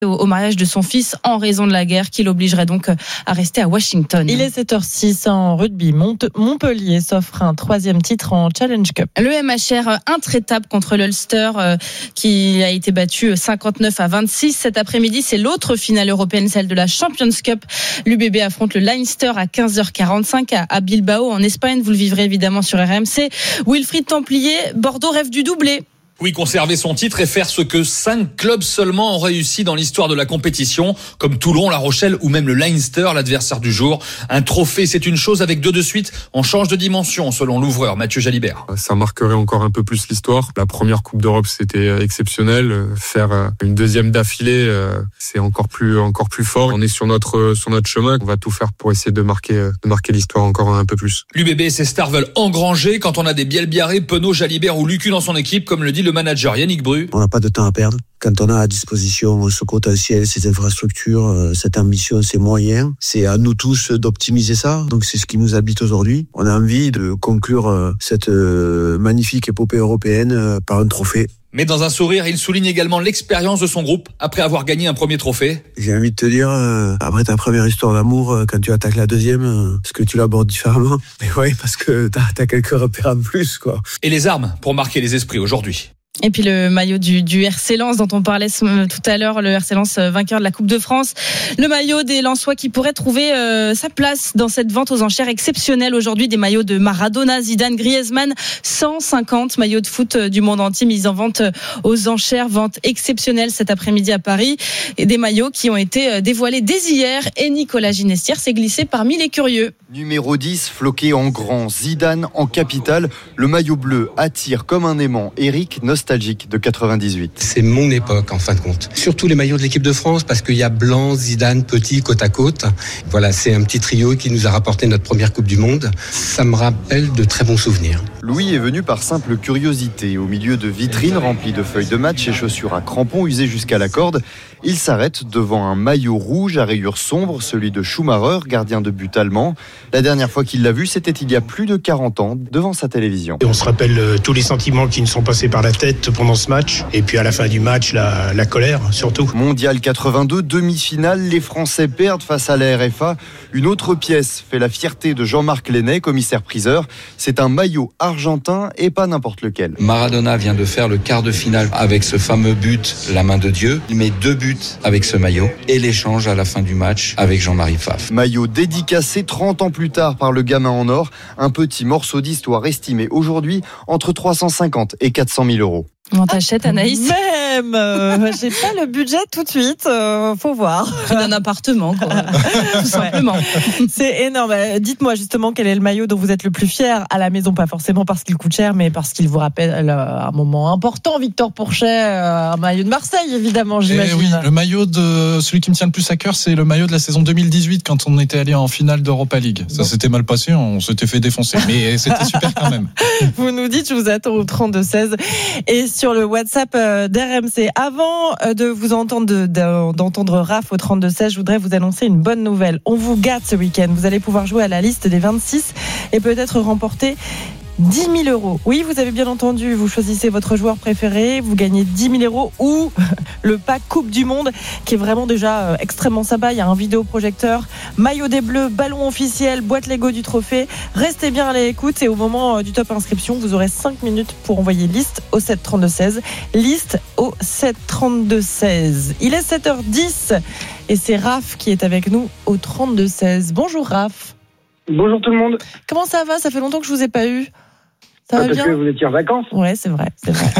au mariage de son fils en raison de la guerre qui l'obligerait donc à rester à Washington. Il est 7h06 en rugby. Montpellier s'offre un 3e titre en Challenge Cup. Le MHR intraitable contre l'Ulster qui a été battu 59-26. Cet après-midi, c'est l'autre finale européenne, celle de la Champions Cup. L'UBB affronte le Leinster à 15h45 à Bilbao en Espagne. Vous le vivrez évidemment sur RMC. Wilfried Templier, Bordeaux rêve du doublé. Oui, conserver son titre et faire ce que 5 clubs seulement ont réussi dans l'histoire de la compétition, comme Toulon, La Rochelle ou même le Leinster, l'adversaire du jour. Un trophée, c'est une chose, avec 2 de suite, on change de dimension, selon l'ouvreur Mathieu Jalibert. Ça marquerait encore un peu plus l'histoire. La première Coupe d'Europe, c'était exceptionnel. Faire une deuxième d'affilée, c'est encore plus fort. On est sur notre chemin. On va tout faire pour essayer de marquer l'histoire encore un peu plus. L'UBB et ses stars veulent engranger quand on a des Bielbiarré, Penaud, Jalibert ou Lucu dans son équipe, comme le dit le manager Yannick Bru. On n'a pas de temps à perdre. Quand on a à disposition ce potentiel, ces infrastructures, cette ambition, ces moyens, c'est à nous tous d'optimiser ça. Donc c'est ce qui nous habite aujourd'hui. On a envie de conclure cette magnifique épopée européenne par un trophée. Mais dans un sourire, il souligne également l'expérience de son groupe après avoir gagné un premier trophée. J'ai envie de te dire, après ta première histoire d'amour, quand tu attaques la deuxième, est-ce que tu l'abordes différemment? Mais oui, parce que t'as quelques repères en plus, quoi. Et les armes pour marquer les esprits aujourd'hui. Et puis le maillot du RC Lens dont on parlait tout à l'heure, le RC Lens vainqueur de la Coupe de France. Le maillot des Lensois qui pourrait trouver sa place dans cette vente aux enchères exceptionnelle aujourd'hui. Des maillots de Maradona, Zidane, Griezmann, 150 maillots de foot du monde entier mis en vente aux enchères. Vente exceptionnelle cet après-midi à Paris. Et des maillots qui ont été dévoilés dès hier. Et Nicolas Ginestière s'est glissé parmi les curieux. Numéro 10, floqué en grand, Zidane en capitale. Le maillot bleu attire comme un aimant. Eric, nostalgique de 98. C'est mon époque en fin de compte. Surtout les maillots de l'équipe de France parce qu'il y a Blanc, Zidane, Petit côte à côte. Voilà, c'est un petit trio qui nous a rapporté notre première Coupe du Monde. Ça me rappelle de très bons souvenirs. Louis est venu par simple curiosité. Au milieu de vitrines remplies de feuilles de match et chaussures à crampons usées jusqu'à la corde, il s'arrête devant un maillot rouge à rayures sombres, celui de Schumacher, gardien de but allemand. La dernière fois qu'il l'a vu, c'était il y a plus de 40 ans, devant sa télévision. Et on se rappelle tous les sentiments qui nous sont passés par la tête pendant ce match. Et puis à la fin du match, la colère, surtout. Mondial 82, demi-finale, les Français perdent face à la RFA. Une autre pièce fait la fierté de Jean-Marc Lenné, commissaire-priseur. C'est un maillot argentin et pas n'importe lequel. Maradona vient de faire le quart de finale avec ce fameux but, la main de Dieu. Il met 2 buts avec ce maillot et l'échange à la fin du match avec Jean-Marie Pfaff. Maillot dédicacé 30 ans plus tard par le gamin en or. Un petit morceau d'histoire estimé aujourd'hui entre 350 et 400 000 euros. On t'achète, Anaïs? Même j'ai pas le budget tout de suite, faut voir. Un appartement, quoi. Tout simplement. C'est énorme. Dites-moi justement quel est le maillot dont vous êtes le plus fier à la maison, pas forcément parce qu'il coûte cher, mais parce qu'il vous rappelle un moment important. Victor Pourchet, un maillot de Marseille, évidemment, j'imagine. Oui, le maillot de celui qui me tient le plus à cœur, c'est le maillot de la saison 2018 quand on était allé en finale d'Europa League. Ça s'était mal passé, on s'était fait défoncer, mais c'était super quand même. Vous nous dites, je vous attends au 32-16 et sur le WhatsApp d'RMC. Avant de vous entendre d'entendre Raph au 32-16, je voudrais vous annoncer une bonne nouvelle. On vous gâte ce week-end. Vous allez pouvoir jouer à la liste des 26 et peut-être remporter 10 000 euros. Oui, vous avez bien entendu, vous choisissez votre joueur préféré, vous gagnez 10 000 euros ou le pack Coupe du Monde qui est vraiment déjà extrêmement sympa. Il y a un vidéoprojecteur, maillot des Bleus, ballon officiel, boîte Lego du trophée. Restez bien à l'écoute et au moment du top inscription, vous aurez 5 minutes pour envoyer liste au 732-16. Liste au 732-16. Il est 7h10 et c'est Raph qui est avec nous au 32-16. Bonjour Raph. Bonjour tout le monde. Comment ça va? Ça fait longtemps que je vous ai pas eu. Ça va parce bien? Que vous étiez en vacances. Ouais, c'est vrai.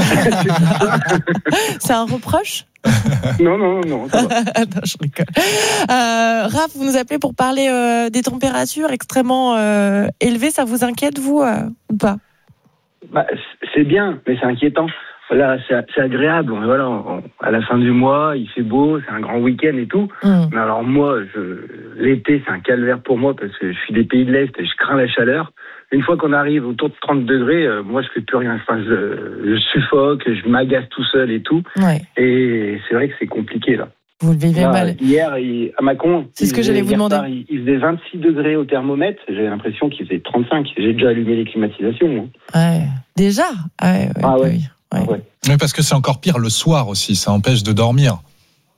C'est un reproche? Non. Ça va. Non, je rigole. Raph, vous nous appelez pour parler des températures extrêmement élevées. Ça vous inquiète, vous, ou pas? C'est bien, mais c'est inquiétant. Là, c'est agréable. Voilà, à la fin du mois, il fait beau, c'est un grand week-end et tout. Mais alors moi, l'été, c'est un calvaire pour moi parce que je suis des pays de l'Est et je crains la chaleur. Une fois qu'on arrive autour de 30 degrés, moi, je fais plus rien. Enfin, je suffoque, je m'agace tout seul et tout. Ouais. Et c'est vrai que c'est compliqué, là. Vous le vivez mal. Hier, à Mâcon, c'est ce que j'allais vous demander. Il faisait 26 degrés au thermomètre. J'ai l'impression qu'il faisait 35. J'ai déjà allumé les climatisations. Moi. Ouais. Déjà? Ouais. Oui, parce que c'est encore pire le soir aussi. Ça empêche de dormir.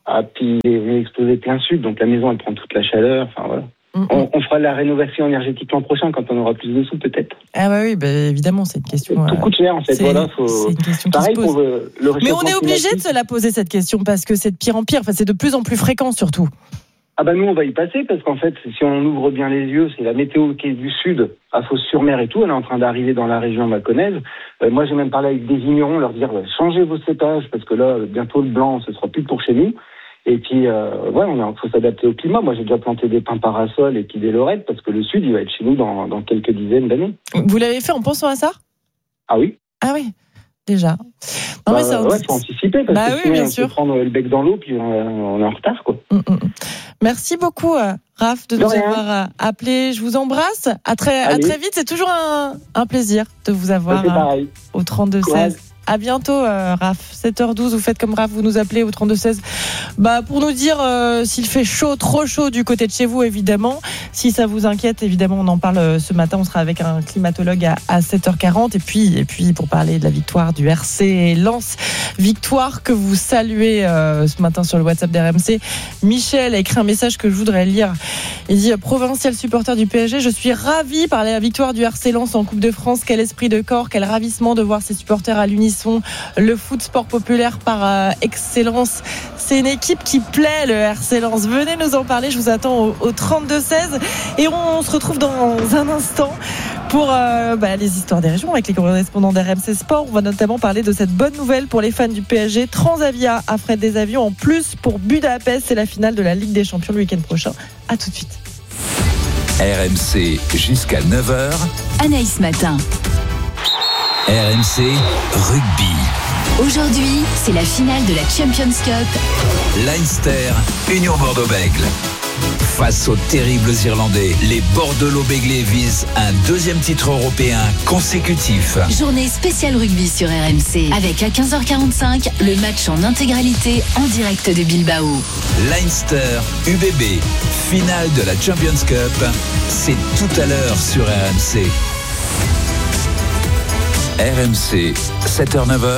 puis il est explosé plein sud, donc la maison elle prend toute la chaleur. Enfin voilà. On fera la rénovation énergétique l'an prochain quand on aura plus de sous peut-être. Ah bah oui, évidemment, c'est une question. Tout coûte cher en fait. C'est une question pareil qui se pose. pour le réchauffement Mais on est obligé climatique. de se la poser cette question parce que c'est de pire en pire. Enfin, c'est de plus en plus fréquent surtout. Ah bah nous on va y passer parce qu'en fait si on ouvre bien les yeux, c'est la météo qui est du sud à Fos-sur-Mer et tout, elle est en train d'arriver dans la région mâconnaise. Moi j'ai même parlé avec des vignerons, leur dire changez vos cépages parce que là bientôt le blanc ce sera plus pour chez nous. Et puis faut s'adapter au climat. Moi j'ai déjà planté des pins parasols et puis des lorettes parce que le sud il va être chez nous dans quelques dizaines d'années. Vous l'avez fait en pensant à ça ? Ah oui. Ah oui. Déjà. Non, mais faut anticiper parce que sinon, bien on sûr. peut prendre le bec dans l'eau puis on est en retard quoi. Merci beaucoup Raph de nous avoir appelé. Je vous embrasse. À très vite. C'est toujours un plaisir de vous avoir au 32-16. À bientôt Raph. 7h12, vous faites comme Raph, vous nous appelez au 32-16 pour nous dire s'il fait chaud, trop chaud du côté de chez vous évidemment. Si ça vous inquiète, évidemment on en parle ce matin, on sera avec un climatologue à 7h40 et puis pour parler de la victoire du RC Lens, victoire que vous saluez ce matin sur le WhatsApp d'RMC. Michel a écrit un message que je voudrais lire. Il dit: provincial supporter du PSG, je suis ravi par la victoire du RC Lens en Coupe de France. Quel esprit de corps, quel ravissement de voir ses supporters à l'unisson. Le foot sport populaire par excellence. C'est une équipe qui plaît, le RC Lens. Venez nous en parler, je vous attends au 32-16 et on se retrouve dans un instant pour les histoires des régions avec les correspondants d'RMC Sport. On va notamment parler de cette bonne nouvelle pour les fans du PSG. Transavia affrète des avions en plus pour Budapest. C'est la finale de la Ligue des Champions le week-end prochain. À tout de suite. RMC jusqu'à 9h. Anaïs Matin. RMC Rugby. Aujourd'hui, c'est la finale de la Champions Cup. Leinster, Union Bordeaux-Bègles. Face aux terribles Irlandais, les Bordelot-Béglés visent un deuxième titre européen consécutif. Journée spéciale rugby sur RMC. Avec à 15h45, le match en intégralité en direct de Bilbao. Leinster, UBB, finale de la Champions Cup. C'est tout à l'heure sur RMC. RMC, 7h-9h,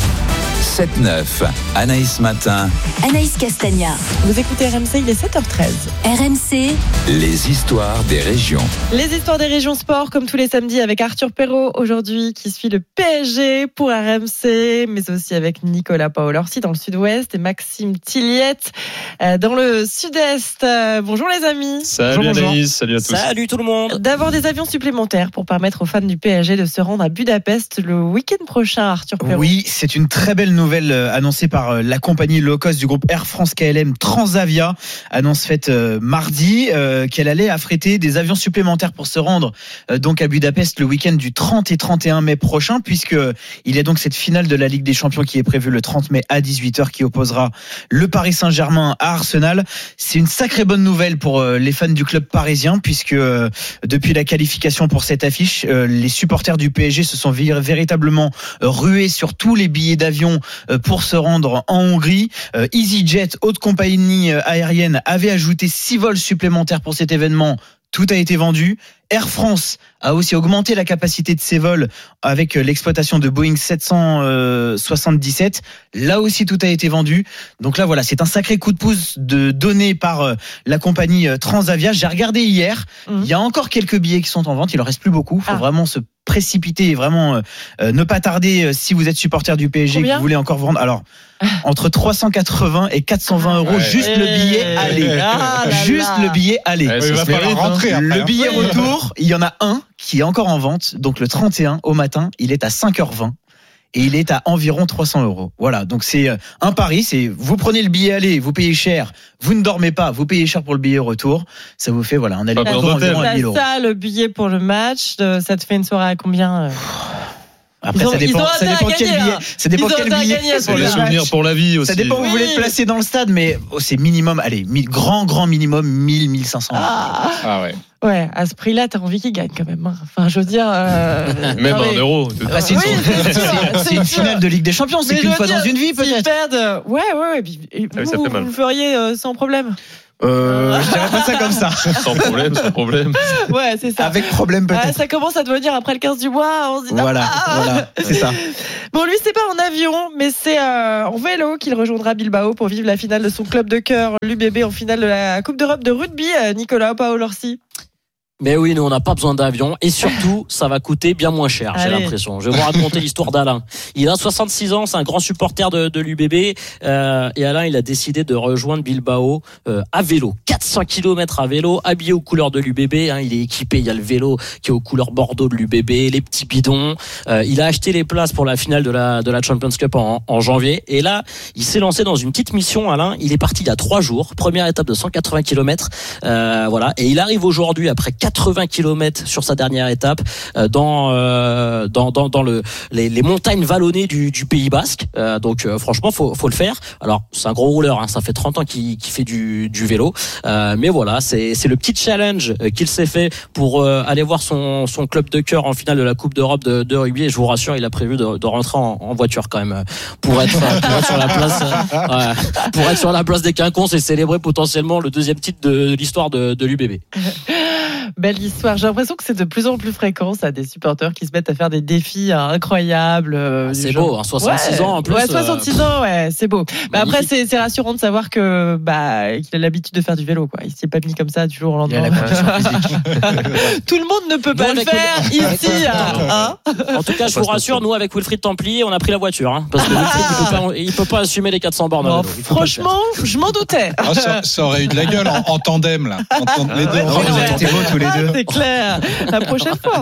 7-9, Anaïs Matin. Anaïs Castagna. Vous écoutez RMC, il est 7h13. RMC. Les histoires des régions. Les histoires des régions sport, comme tous les samedis, avec Arthur Perrault aujourd'hui, qui suit le PSG pour RMC, mais aussi avec Nicolas Paolorsi dans le sud-ouest et Maxime Tilliette dans le sud-est. Bonjour les amis. Salut Anaïs, salut à tous. Salut tout le monde. D'avoir des avions supplémentaires pour permettre aux fans du PSG de se rendre à Budapest le week-end prochain, Arthur Perrault. Oui, c'est une très belle nouvelle annoncée par la compagnie low cost du groupe Air France KLM Transavia. Annonce faite mardi qu'elle allait affréter des avions supplémentaires pour se rendre donc à Budapest le week-end du 30 et 31 mai prochain, puisque il y a donc cette finale de la Ligue des Champions qui est prévue le 30 mai à 18h qui opposera le Paris Saint-Germain à Arsenal. C'est une sacrée bonne nouvelle pour les fans du club parisien, puisque depuis la qualification pour cette affiche, les supporters du PSG se sont véritablement rués sur tous les billets d'avion pour se rendre en Hongrie. EasyJet, haute compagnie aérienne, avait ajouté 6 vols supplémentaires pour cet événement. Tout a été vendu. Air France a aussi augmenté la capacité de ses vols avec l'exploitation de Boeing 777. Là aussi, tout a été vendu. Donc là, voilà, c'est un sacré coup de pouce donné par la compagnie Transavia. J'ai regardé hier. Il y a encore quelques billets qui sont en vente. Il en reste plus beaucoup. Il faut vraiment se précipiter et vraiment ne pas tarder si vous êtes supporter du PSG et que vous voulez encore vendre. Alors, entre 380 et 420 euros, juste le billet aller. Juste le billet aller. Il va falloir rentrer après. Le billet retour, il y en a un qui est encore en vente, donc le 31 au matin, il est à 5h20 et il est à environ 300 euros. Voilà, donc c'est un pari, c'est vous prenez le billet aller, vous payez cher, vous ne dormez pas, vous payez cher pour le billet retour, ça vous fait un aller environ à 1000 euros. Ça, le billet pour le match, ça te fait une soirée à combien Après, ça dépend quel billet. Ça dépend quel billet. Pour les souvenirs, pour la vie aussi. Ça dépend où vous voulez te placer dans le stade, mais c'est minimum, grand minimum 1000, 1500. Ah ouais. Ouais, à ce prix-là, t'as envie qu'il gagne quand même. Enfin, je veux dire. Même un euro. C'est une finale de Ligue des Champions, c'est qu'une fois dans une vie peut-être. Ouais. Ça fait mal. Vous le feriez sans problème. Je dirais pas ça comme ça. Sans problème. Ouais, c'est ça. Avec problème peut-être. Ça commence à devenir après le 15 du mois, on se dit Voilà, c'est ça. Bon, lui, c'est pas en avion, mais c'est en vélo qu'il rejoindra Bilbao pour vivre la finale de son club de cœur, l'UBB, en finale de la Coupe d'Europe de rugby. Nicolas Paolorsi. Mais oui, nous on n'a pas besoin d'avion et surtout ça va coûter bien moins cher, j'ai l'impression. Je vais vous raconter l'histoire d'Alain. Il a 66 ans, c'est un grand supporter de l'UBB et Alain il a décidé de rejoindre Bilbao à vélo. 400 km à vélo, habillé aux couleurs de l'UBB, il est équipé, il y a le vélo qui est aux couleurs bordeaux de l'UBB, les petits bidons. Il a acheté les places pour la finale de la Champions Cup en janvier et là, il s'est lancé dans une petite mission Alain, il est parti il y a 3 jours, première étape de 180 km voilà et il arrive aujourd'hui après 80 km sur sa dernière étape dans les montagnes vallonnées du Pays Basque. Donc franchement faut le faire. Alors c'est un gros rouleur, ça fait 30 ans qu'il fait du vélo. Mais voilà, c'est le petit challenge qu'il s'est fait pour aller voir son club de cœur en finale de la Coupe d'Europe de rugby. Et je vous rassure, il a prévu de rentrer en voiture quand même pour être sur la place pour être sur la place des Quinconces et célébrer potentiellement le 2e titre de l'histoire de l'UBB. Belle histoire. J'ai l'impression que c'est de plus en plus fréquent, ça, des supporters qui se mettent à faire des défis incroyables. C'est beau, 66 ans en plus. Ouais, 66 ans, ouais, c'est beau. Bah après, c'est rassurant de savoir qu'il a l'habitude de faire du vélo, quoi. Il s'y est pas mis comme ça du jour au lendemain. Tout le monde ne peut pas le faire ici. En tout cas, je vous rassure, nous avec Wilfried Templier, on a pris la voiture, parce que Wilfried, il peut pas assumer les 400 bornes. Non, franchement, je m'en doutais. Ça aurait eu de la gueule en tandem là. Les deux. Tous les deux. C'est clair. La prochaine fois.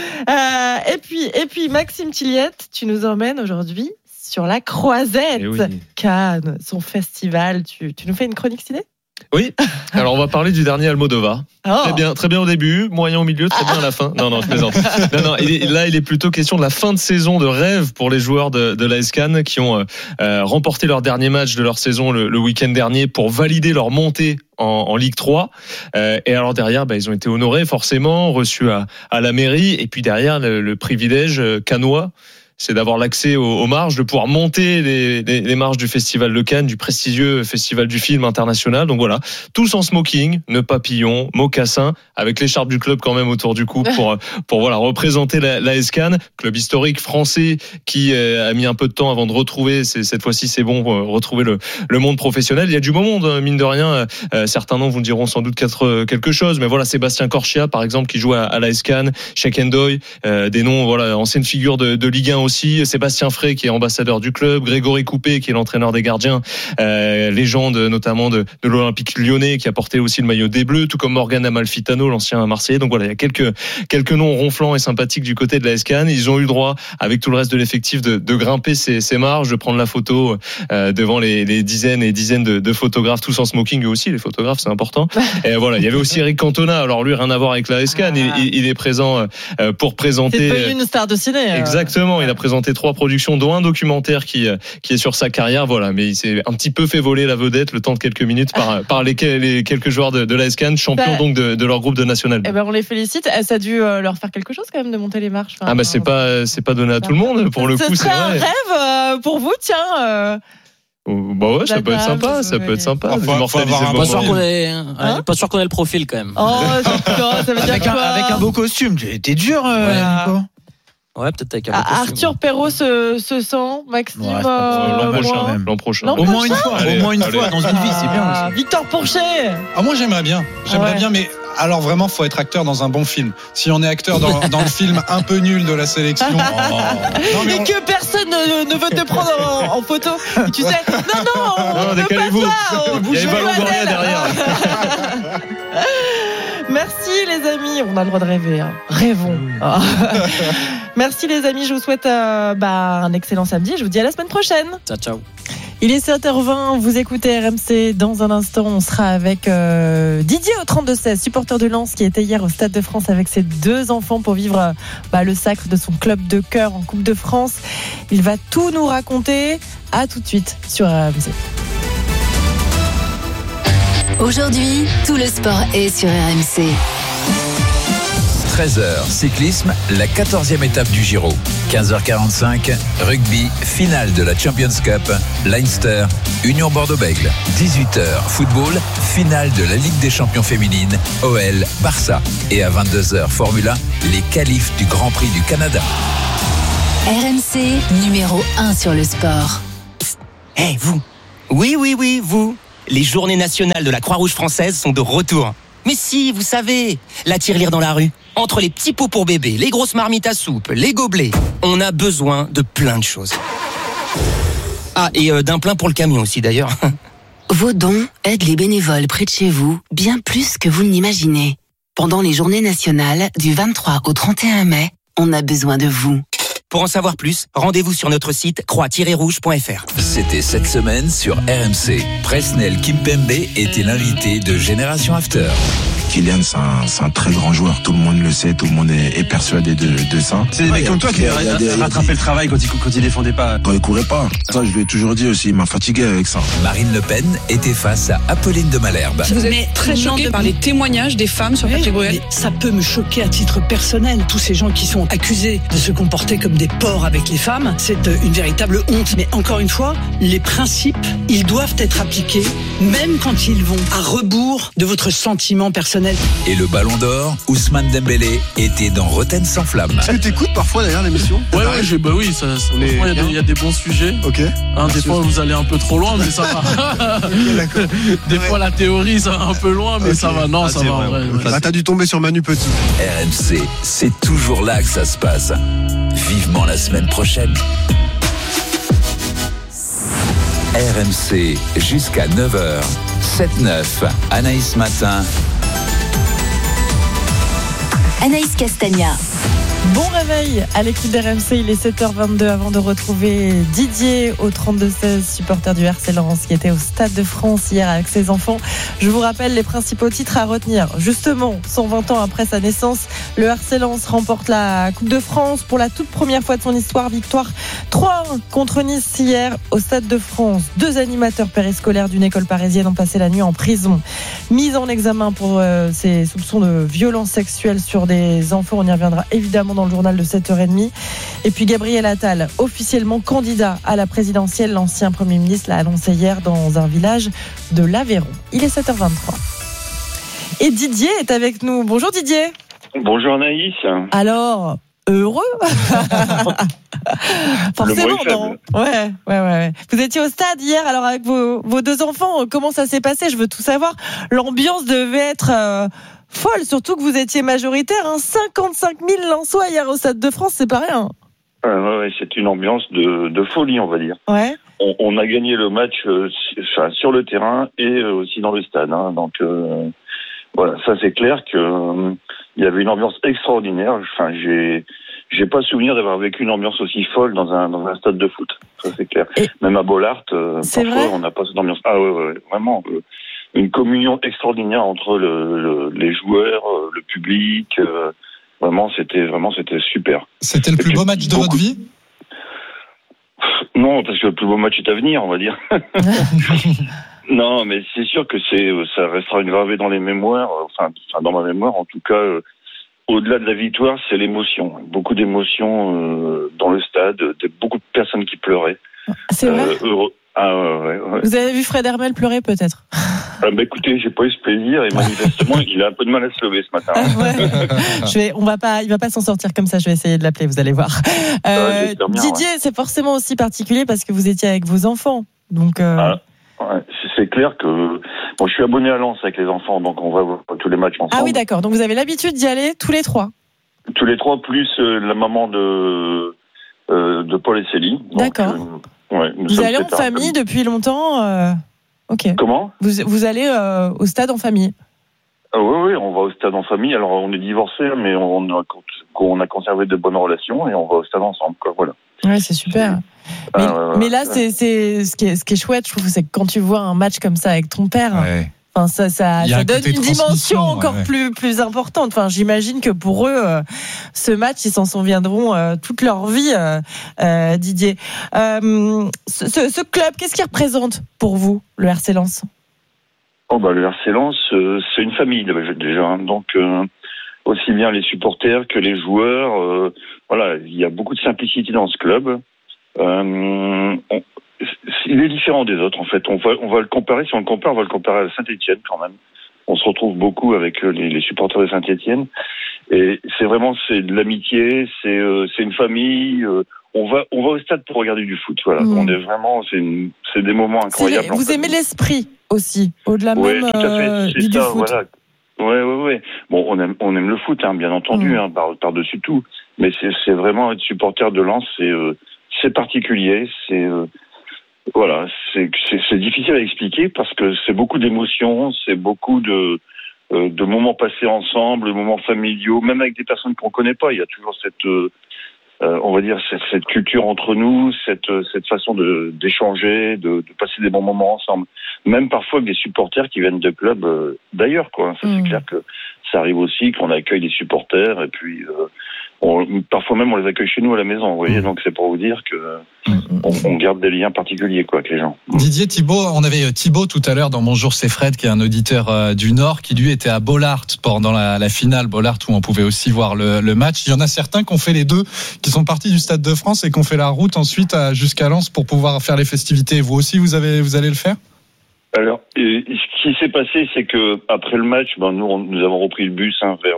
Et puis Maxime Tilliette, tu nous emmènes aujourd'hui sur la Croisette, Cannes, son festival. Tu nous fais une chronique ciné ? Oui. Alors on va parler du dernier Almodovar. Très bien au début, moyen au milieu, très bien à la fin. Non, je plaisante. Non, il est plutôt question de la fin de saison de rêve pour les joueurs de l'AS Cannes qui ont remporté leur dernier match de leur saison le week-end dernier pour valider leur montée en Ligue 3. Et alors derrière, ils ont été honorés forcément, reçus à la mairie. Et puis derrière, le privilège cannois, c'est d'avoir l'accès aux marges, de pouvoir monter les marges du Festival de Cannes, du prestigieux Festival du film international. Donc voilà, tous en smoking, nœud papillon, mocassin, avec l'écharpe du club quand même autour du cou pour voilà représenter l'AS Cannes, club historique français qui a mis un peu de temps avant de retrouver, cette fois-ci c'est bon, retrouver le monde professionnel. Il y a du beau monde, mine de rien. Certains noms vous diront sans doute quelque chose, mais voilà, Sébastien Corchia par exemple qui joue à l'AS Cannes, Cheikh Ndoye, des noms, voilà, anciennes figures de Ligue 1 aussi, Sébastien Frey qui est ambassadeur du club, Grégory Coupé qui est l'entraîneur des gardiens, légende notamment de l'Olympique Lyonnais qui a porté aussi le maillot des Bleus, tout comme Morgan Amalfitano, l'ancien Marseillais. Donc voilà, il y a quelques noms ronflants et sympathiques du côté de l'AS Cannes. Ils ont eu le droit, avec tout le reste de l'effectif, de grimper ces marges, de prendre la photo devant les dizaines et dizaines de photographes, tous en smoking eux aussi, les photographes c'est important. Et voilà, il y avait aussi Eric Cantona, alors lui rien à voir avec l'AS Cannes, il est présent pour présenter. C'est devenu une star de ciné. Exactement, il a présenté 3 productions, dont un documentaire qui est sur sa carrière, voilà, mais il s'est un petit peu fait voler la vedette le temps de quelques minutes par les quelques joueurs de l'AS Cannes, champions donc de leur groupe de National 2. On les félicite, ça a dû leur faire quelque chose quand même de monter les marches. C'est pas donné à tout le monde pour le coup, c'est vrai. Un rêve pour vous, tiens. Ouais, ça peut être sympa, Pas sûr qu'on ait le profil quand même. Ça veut dire avec un beau costume, t'es dur, Nico. Ouais, peut-être avec un beau costume. Arthur Perrault se sent, Maxime. L'an prochain. Au moins une fois dans une vie, c'est bien aussi. Victor Pourchet. Moi j'aimerais bien, mais alors vraiment faut être acteur dans un bon film. Si on est acteur dans le film un peu nul de la sélection que personne ne veut te prendre en photo, et tu sais, non, décalez-vous, il y a Eva Longoria derrière. Merci les amis, on a le droit de rêver, rêvons. Merci les amis, je vous souhaite un excellent samedi, je vous dis à la semaine prochaine. Ciao. Il est 7h20, vous écoutez RMC. Dans un instant, on sera avec Didier au 32-16, supporter de Lens qui était hier au Stade de France avec ses 2 enfants pour vivre le sacre de son club de cœur en Coupe de France. Il va tout nous raconter. À tout de suite sur RMC. Aujourd'hui, tout le sport est sur RMC. 13h, cyclisme, la 14e étape du Giro. 15h45, rugby, finale de la Champions Cup, Leinster, Union Bordeaux-Bègles. 18h, football, finale de la Ligue des champions féminines, OL, Barça. Et à 22h, Formule 1, les qualifs du Grand Prix du Canada. RMC, numéro 1 sur le sport. Hey, vous. Oui, vous. Les journées nationales de la Croix-Rouge française sont de retour. Mais si, vous savez, la tirelire dans la rue. Entre les petits pots pour bébé, les grosses marmites à soupe, les gobelets, on a besoin de plein de choses. Ah, et d'un plein pour le camion aussi d'ailleurs. Vos dons aident les bénévoles près de chez vous bien plus que vous ne l'imaginez. Pendant les journées nationales, du 23 au 31 mai, on a besoin de vous. Pour en savoir plus, rendez-vous sur notre site croix-rouge.fr. C'était cette semaine sur RMC. Presnel Kimpembe était l'invité de Génération After. Kylian, c'est un très grand joueur. Tout le monde le sait, tout le monde est persuadé de ça. C'est des mecs comme toi qui rattrapaient le travail quand il défendait pas. Quand il courait pas. Ça, je lui ai toujours dit aussi. Il m'a fatigué avec ça. Marine Le Pen était face à Apolline de Malherbe. Vous êtes très choqué par les témoignages des femmes sur Patrick Bruel. Ça peut me choquer à titre personnel. Tous ces gens qui sont accusés de se comporter comme des porcs avec les femmes, c'est une véritable honte. Mais encore une fois, les principes, ils doivent être appliqués, même quand ils vont à rebours de votre sentiment personnel. Et le Ballon d'Or, Ousmane Dembélé était dans Rotten sans flamme. Est-ce que t'écoutes parfois d'ailleurs l'émission? Ouais, oui, il y a des bons sujets. Ok. Des fois vous allez un peu trop loin, mais ça va. Des fois la théorie ça va un peu loin, mais ça va. Non, ça va en vrai. Bah, t'as dû tomber sur Manu Petit. RMC, c'est toujours là que ça se passe. Vivement la semaine prochaine. RMC jusqu'à 9h. 7-9, Anaïs Matin. Anaïs Castagna. Bon réveil à l'équipe d'RMC, il est 7h22 avant de retrouver Didier au 32-16, supporter du RC Lens qui était au Stade de France hier avec ses enfants. Je vous rappelle les principaux titres à retenir. Justement, 120 ans après sa naissance, le RC Lens remporte la Coupe de France pour la toute première fois de son histoire. Victoire 3-1 contre Nice hier au Stade de France. 2 animateurs périscolaires d'une école parisienne ont passé la nuit en prison. Mise en examen pour ces soupçons de violence sexuelle sur des enfants. On y reviendra évidemment dans le journal de 7h30. Et puis Gabriel Attal, officiellement candidat à la présidentielle. L'ancien Premier ministre l'a annoncé hier dans un village de l'Aveyron. Il est 7h23. Et Didier est avec nous. Bonjour Didier. Bonjour Anaïs. Alors, heureux? Forcément, non? Ouais. Vous étiez au stade hier, alors avec vos 2 enfants, comment ça s'est passé? Je veux tout savoir. L'ambiance devait être folle, surtout que vous étiez majoritaire. 55 000 Lensois hier au Stade de France, c'est pas rien. Ouais, c'est une ambiance de folie, on va dire. Ouais. On a gagné le match sur le terrain et aussi dans le stade. Donc voilà, ça c'est clair que il y avait une ambiance extraordinaire. Enfin, j'ai pas souvenir d'avoir vécu une ambiance aussi folle dans un stade de foot. Ça c'est clair. Même à Bollaert, parfois on n'a pas cette ambiance. Ah ouais, vraiment. Une communion extraordinaire entre les joueurs, le public. Vraiment, c'était super. C'était le plus beau match de votre vie? Non, parce que le plus beau match est à venir, on va dire. Non, mais c'est sûr que ça restera gravé dans les mémoires. Enfin, dans ma mémoire, en tout cas. Au-delà de la victoire, c'est l'émotion. Beaucoup d'émotions dans le stade, beaucoup de personnes qui pleuraient. C'est vrai. Heureux. Ah ouais. Vous avez vu Fred Hermel pleurer peut-être? Écoutez, j'ai pas eu ce plaisir et manifestement, il a un peu de mal à se lever ce matin. Il va pas s'en sortir comme ça. Je vais essayer de l'appeler, vous allez voir. Didier, c'est forcément aussi particulier parce que vous étiez avec vos enfants. Donc. Ouais, c'est clair que je suis abonné à Lens avec les enfants, donc on va voir tous les matchs ensemble. Ah oui, d'accord. Donc vous avez l'habitude d'y aller tous les 3. Tous les 3 plus la maman de Paul et Célie. D'accord. Vous allez en famille depuis longtemps. Ok. Comment? Vous allez au stade en famille? Oui, on va au stade en famille. Alors on est divorcés, mais on a conservé de bonnes relations et on va au stade ensemble. Voilà. Ouais, c'est super. Mais là, c'est ce qui est chouette, je trouve, c'est que quand tu vois un match comme ça avec ton père, ça donne une dimension encore plus importante. Enfin, j'imagine que pour eux, ce match, ils s'en souviendront toute leur vie, Didier. Ce club, qu'est-ce qu'il représente pour vous, le RC Lens? Le RC Lens, c'est une famille déjà. Donc, aussi bien les supporters que les joueurs. Voilà, il y a beaucoup de simplicité dans ce club. Il est différent des autres, en fait. On va le comparer. Si on le compare, on va le comparer à Saint-Étienne quand même. On se retrouve beaucoup avec les supporters de Saint-Étienne. Et c'est de l'amitié, c'est une famille. On va au stade pour regarder du foot. Voilà. On est vraiment, c'est des moments incroyables. Vous aimez l'esprit aussi, au-delà même tout à fait. C'est du ça, foot. Voilà. Ouais. Bon, on aime le foot, bien entendu, par-dessus tout. Mais c'est vraiment être supporter de Lens, c'est particulier, voilà, c'est difficile à expliquer parce que c'est beaucoup d'émotions, c'est beaucoup de moments passés ensemble, de moments familiaux, même avec des personnes qu'on connaît pas. Il y a toujours on va dire cette culture entre nous, cette façon d'échanger, de passer des bons moments ensemble. Même parfois avec des supporters qui viennent de clubs d'ailleurs, quoi. Ça, c'est clair que ça arrive aussi qu'on accueille des supporters et puis parfois même on les accueille chez nous à la maison, vous voyez. Donc c'est pour vous dire que on garde des liens particuliers, quoi, avec les gens. Didier, Thibaut, on avait Thibaut tout à l'heure dans Bonjour, c'est Fred, qui est un auditeur du Nord, qui lui était à Bollaert pendant la finale, Bollaert où on pouvait aussi voir le match. Il y en a certains qui ont fait les deux, qui sont partis du Stade de France et qui ont fait la route ensuite jusqu'à Lens pour pouvoir faire les festivités. Vous aussi, vous allez le faire? Alors, ce qui s'est passé, c'est que après le match, nous avons repris le bus vers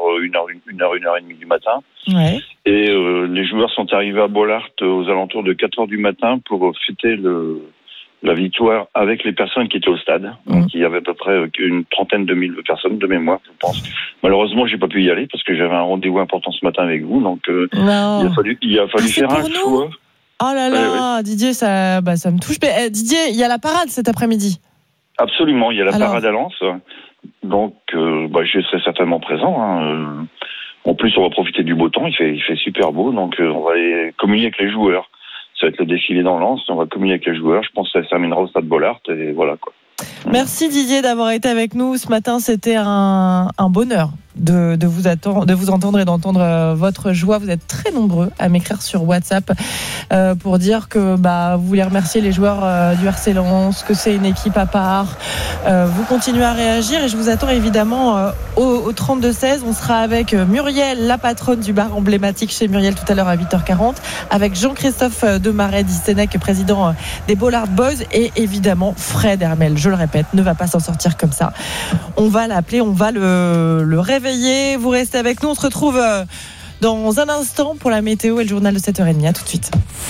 1h30 du matin. Ouais. Et les joueurs sont arrivés à Bollaert aux alentours de 4h du matin pour fêter la victoire avec les personnes qui étaient au stade. Donc, il y avait à peu près une trentaine de mille personnes de mémoire, je pense. Malheureusement, j'ai pas pu y aller parce que j'avais un rendez-vous important ce matin avec vous. Donc, il a fallu faire un choix. Oh là là, ouais. Didier, ça me touche. Mais, Didier, il y a la parade cet après-midi. Absolument, il y a la parade à Lens, donc je serai certainement présent. En plus, on va profiter du beau temps, il fait super beau, donc on va aller communier avec les joueurs. Ça va être le défilé dans Lens, on va communier avec les joueurs. Je pense que ça se terminera au stade Bollaert et voilà, quoi. Merci Didier d'avoir été avec nous ce matin. C'était un bonheur de vous entendre et d'entendre votre joie. Vous êtes très nombreux à m'écrire sur WhatsApp pour dire que vous voulez remercier les joueurs du RC Lens, que c'est une équipe à part. Vous continuez à réagir et je vous attends évidemment au 32-16. On sera avec Muriel, la patronne du bar emblématique chez Muriel tout à l'heure à 8h40, avec Jean-Christophe Demaret d'Istenec, président des Bollaert Boys, et évidemment Fred Hermel, je le répète, ne va pas s'en sortir comme ça. On va l'appeler, on va le réveiller. Vous restez avec nous, on se retrouve dans un instant pour la météo et le journal de 7h30. À tout de suite.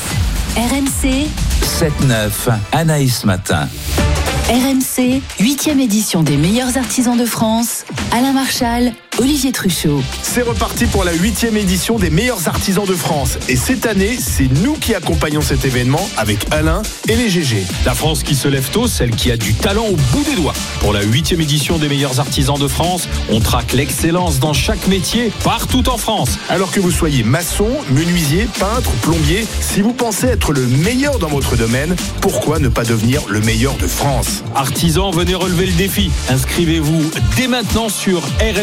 RMC 7-9, Anaïs Matin. RMC, 8e édition des meilleurs artisans de France. Alain Marchal, Olivier Truchot. C'est reparti pour la 8e édition des meilleurs artisans de France. Et cette année, c'est nous qui accompagnons cet événement avec Alain et les GG. La France qui se lève tôt, celle qui a du talent au bout des doigts. Pour la 8e édition des meilleurs artisans de France, on traque l'excellence dans chaque métier, partout en France. Alors que vous soyez maçon, menuisier, peintre, plombier, si vous pensez être le meilleur dans votre domaine, pourquoi ne pas devenir le meilleur de France ? Artisans, venez relever le défi. Inscrivez-vous dès maintenant sur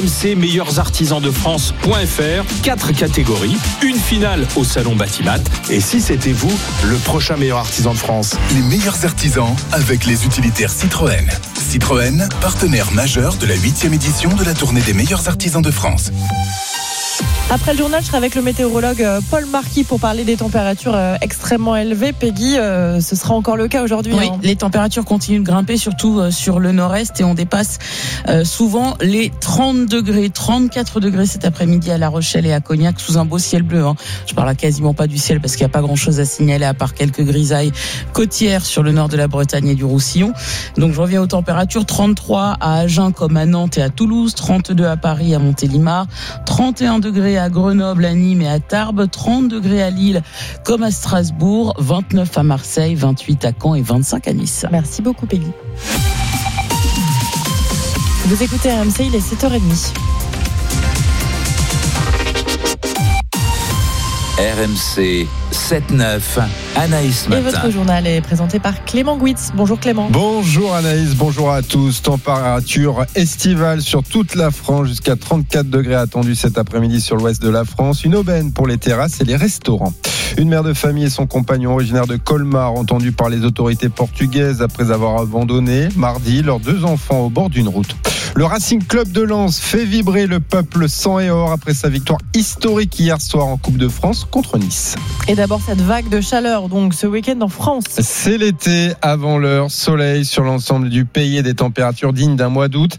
rmcmeilleursartisansdefrance.fr. 4 catégories, une finale au salon Batimat. Et si c'était vous, le prochain meilleur artisan de France? Les meilleurs artisans avec les utilitaires Citroën. Citroën, partenaire majeur de la 8e édition de la tournée des meilleurs artisans de France. Après le journal, je serai avec le météorologue Paul Marquis pour parler des températures extrêmement élevées. Peggy, ce sera encore le cas aujourd'hui. Oui, les températures continuent de grimper, surtout sur le nord-est, et on dépasse souvent les 30 degrés, 34 degrés cet après-midi à La Rochelle et à Cognac, sous un beau ciel bleu. Je parle quasiment pas du ciel parce qu'il n'y a pas grand-chose à signaler à part quelques grisailles côtières sur le nord de la Bretagne et du Roussillon. Donc je reviens aux températures, 33 à Agen comme à Nantes et à Toulouse, 32 à Paris, à Montélimar, 31 degrés à Grenoble, à Nîmes et à Tarbes, 30 degrés à Lille comme à Strasbourg, 29 à Marseille, 28 à Caen et 25 à Nice. Merci beaucoup Peggy. Vous écoutez RMC, il est 7h30. RMC 7-9, Anaïs Matin. Et votre journal est présenté par Clément Gouitz. Bonjour Clément. Bonjour Anaïs, bonjour à tous. Température estivale sur toute la France, jusqu'à 34 degrés attendus cet après-midi sur l'ouest de la France. Une aubaine pour les terrasses et les restaurants. Une mère de famille et son compagnon originaire de Colmar, entendus par les autorités portugaises après avoir abandonné mardi leurs 2 enfants au bord d'une route. Le Racing Club de Lens fait vibrer le peuple sang et or après sa victoire historique hier soir en Coupe de France contre Nice. Et d'abord cette vague de chaleur donc ce week-end en France. C'est l'été avant l'heure, soleil sur l'ensemble du pays et des températures dignes d'un mois d'août.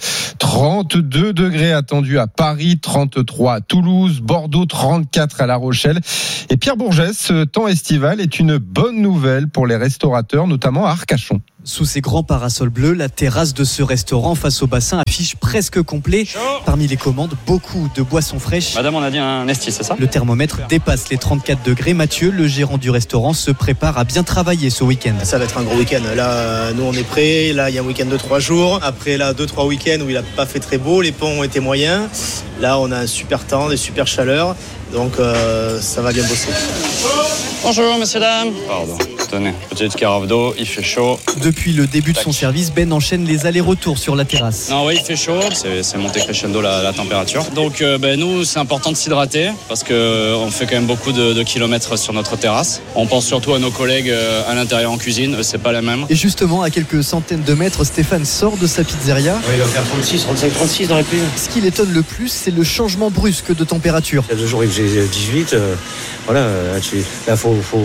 32 degrés attendus à Paris, 33 à Toulouse, Bordeaux, 34 à La Rochelle. Et Pierre Bourgès, ce temps estival est une bonne nouvelle pour les restaurateurs, notamment à Arcachon. Sous ces grands parasols bleus, la terrasse de ce restaurant face au bassin affiche presque complet. Parmi les commandes, beaucoup de boissons fraîches. Madame, on a dit un esti, c'est ça ? Le thermomètre dépasse les 34 degrés. Mathieu, le gérant du restaurant, se prépare à bien travailler ce week-end. Ça va être un gros week-end. Là, nous, on est prêts. Là, il y a un week-end de 3 jours. Après, là, 2-3 week-ends où il n'a pas fait très beau. Les ponts ont été moyens. Là, on a un super temps, des super chaleurs. Donc, ça va bien bosser. Bonjour, messieurs, dames. Pardon. Tenez, petite carafe d'eau, il fait chaud. Depuis le début de son service, Ben enchaîne les allers-retours sur la terrasse. Non, oui, il fait chaud, c'est monté crescendo la température. Donc nous, c'est important de s'hydrater parce qu'on fait quand même beaucoup de kilomètres sur notre terrasse. On pense surtout à nos collègues à l'intérieur en cuisine, c'est pas la même. Et justement, à quelques centaines de mètres, Stéphane sort de sa pizzeria. Oui, il va faire 36, 35, 36 dans les pluies. Ce qui l'étonne le plus, c'est le changement brusque de température. Il y a 2 jours, il faisait 18. Voilà, là,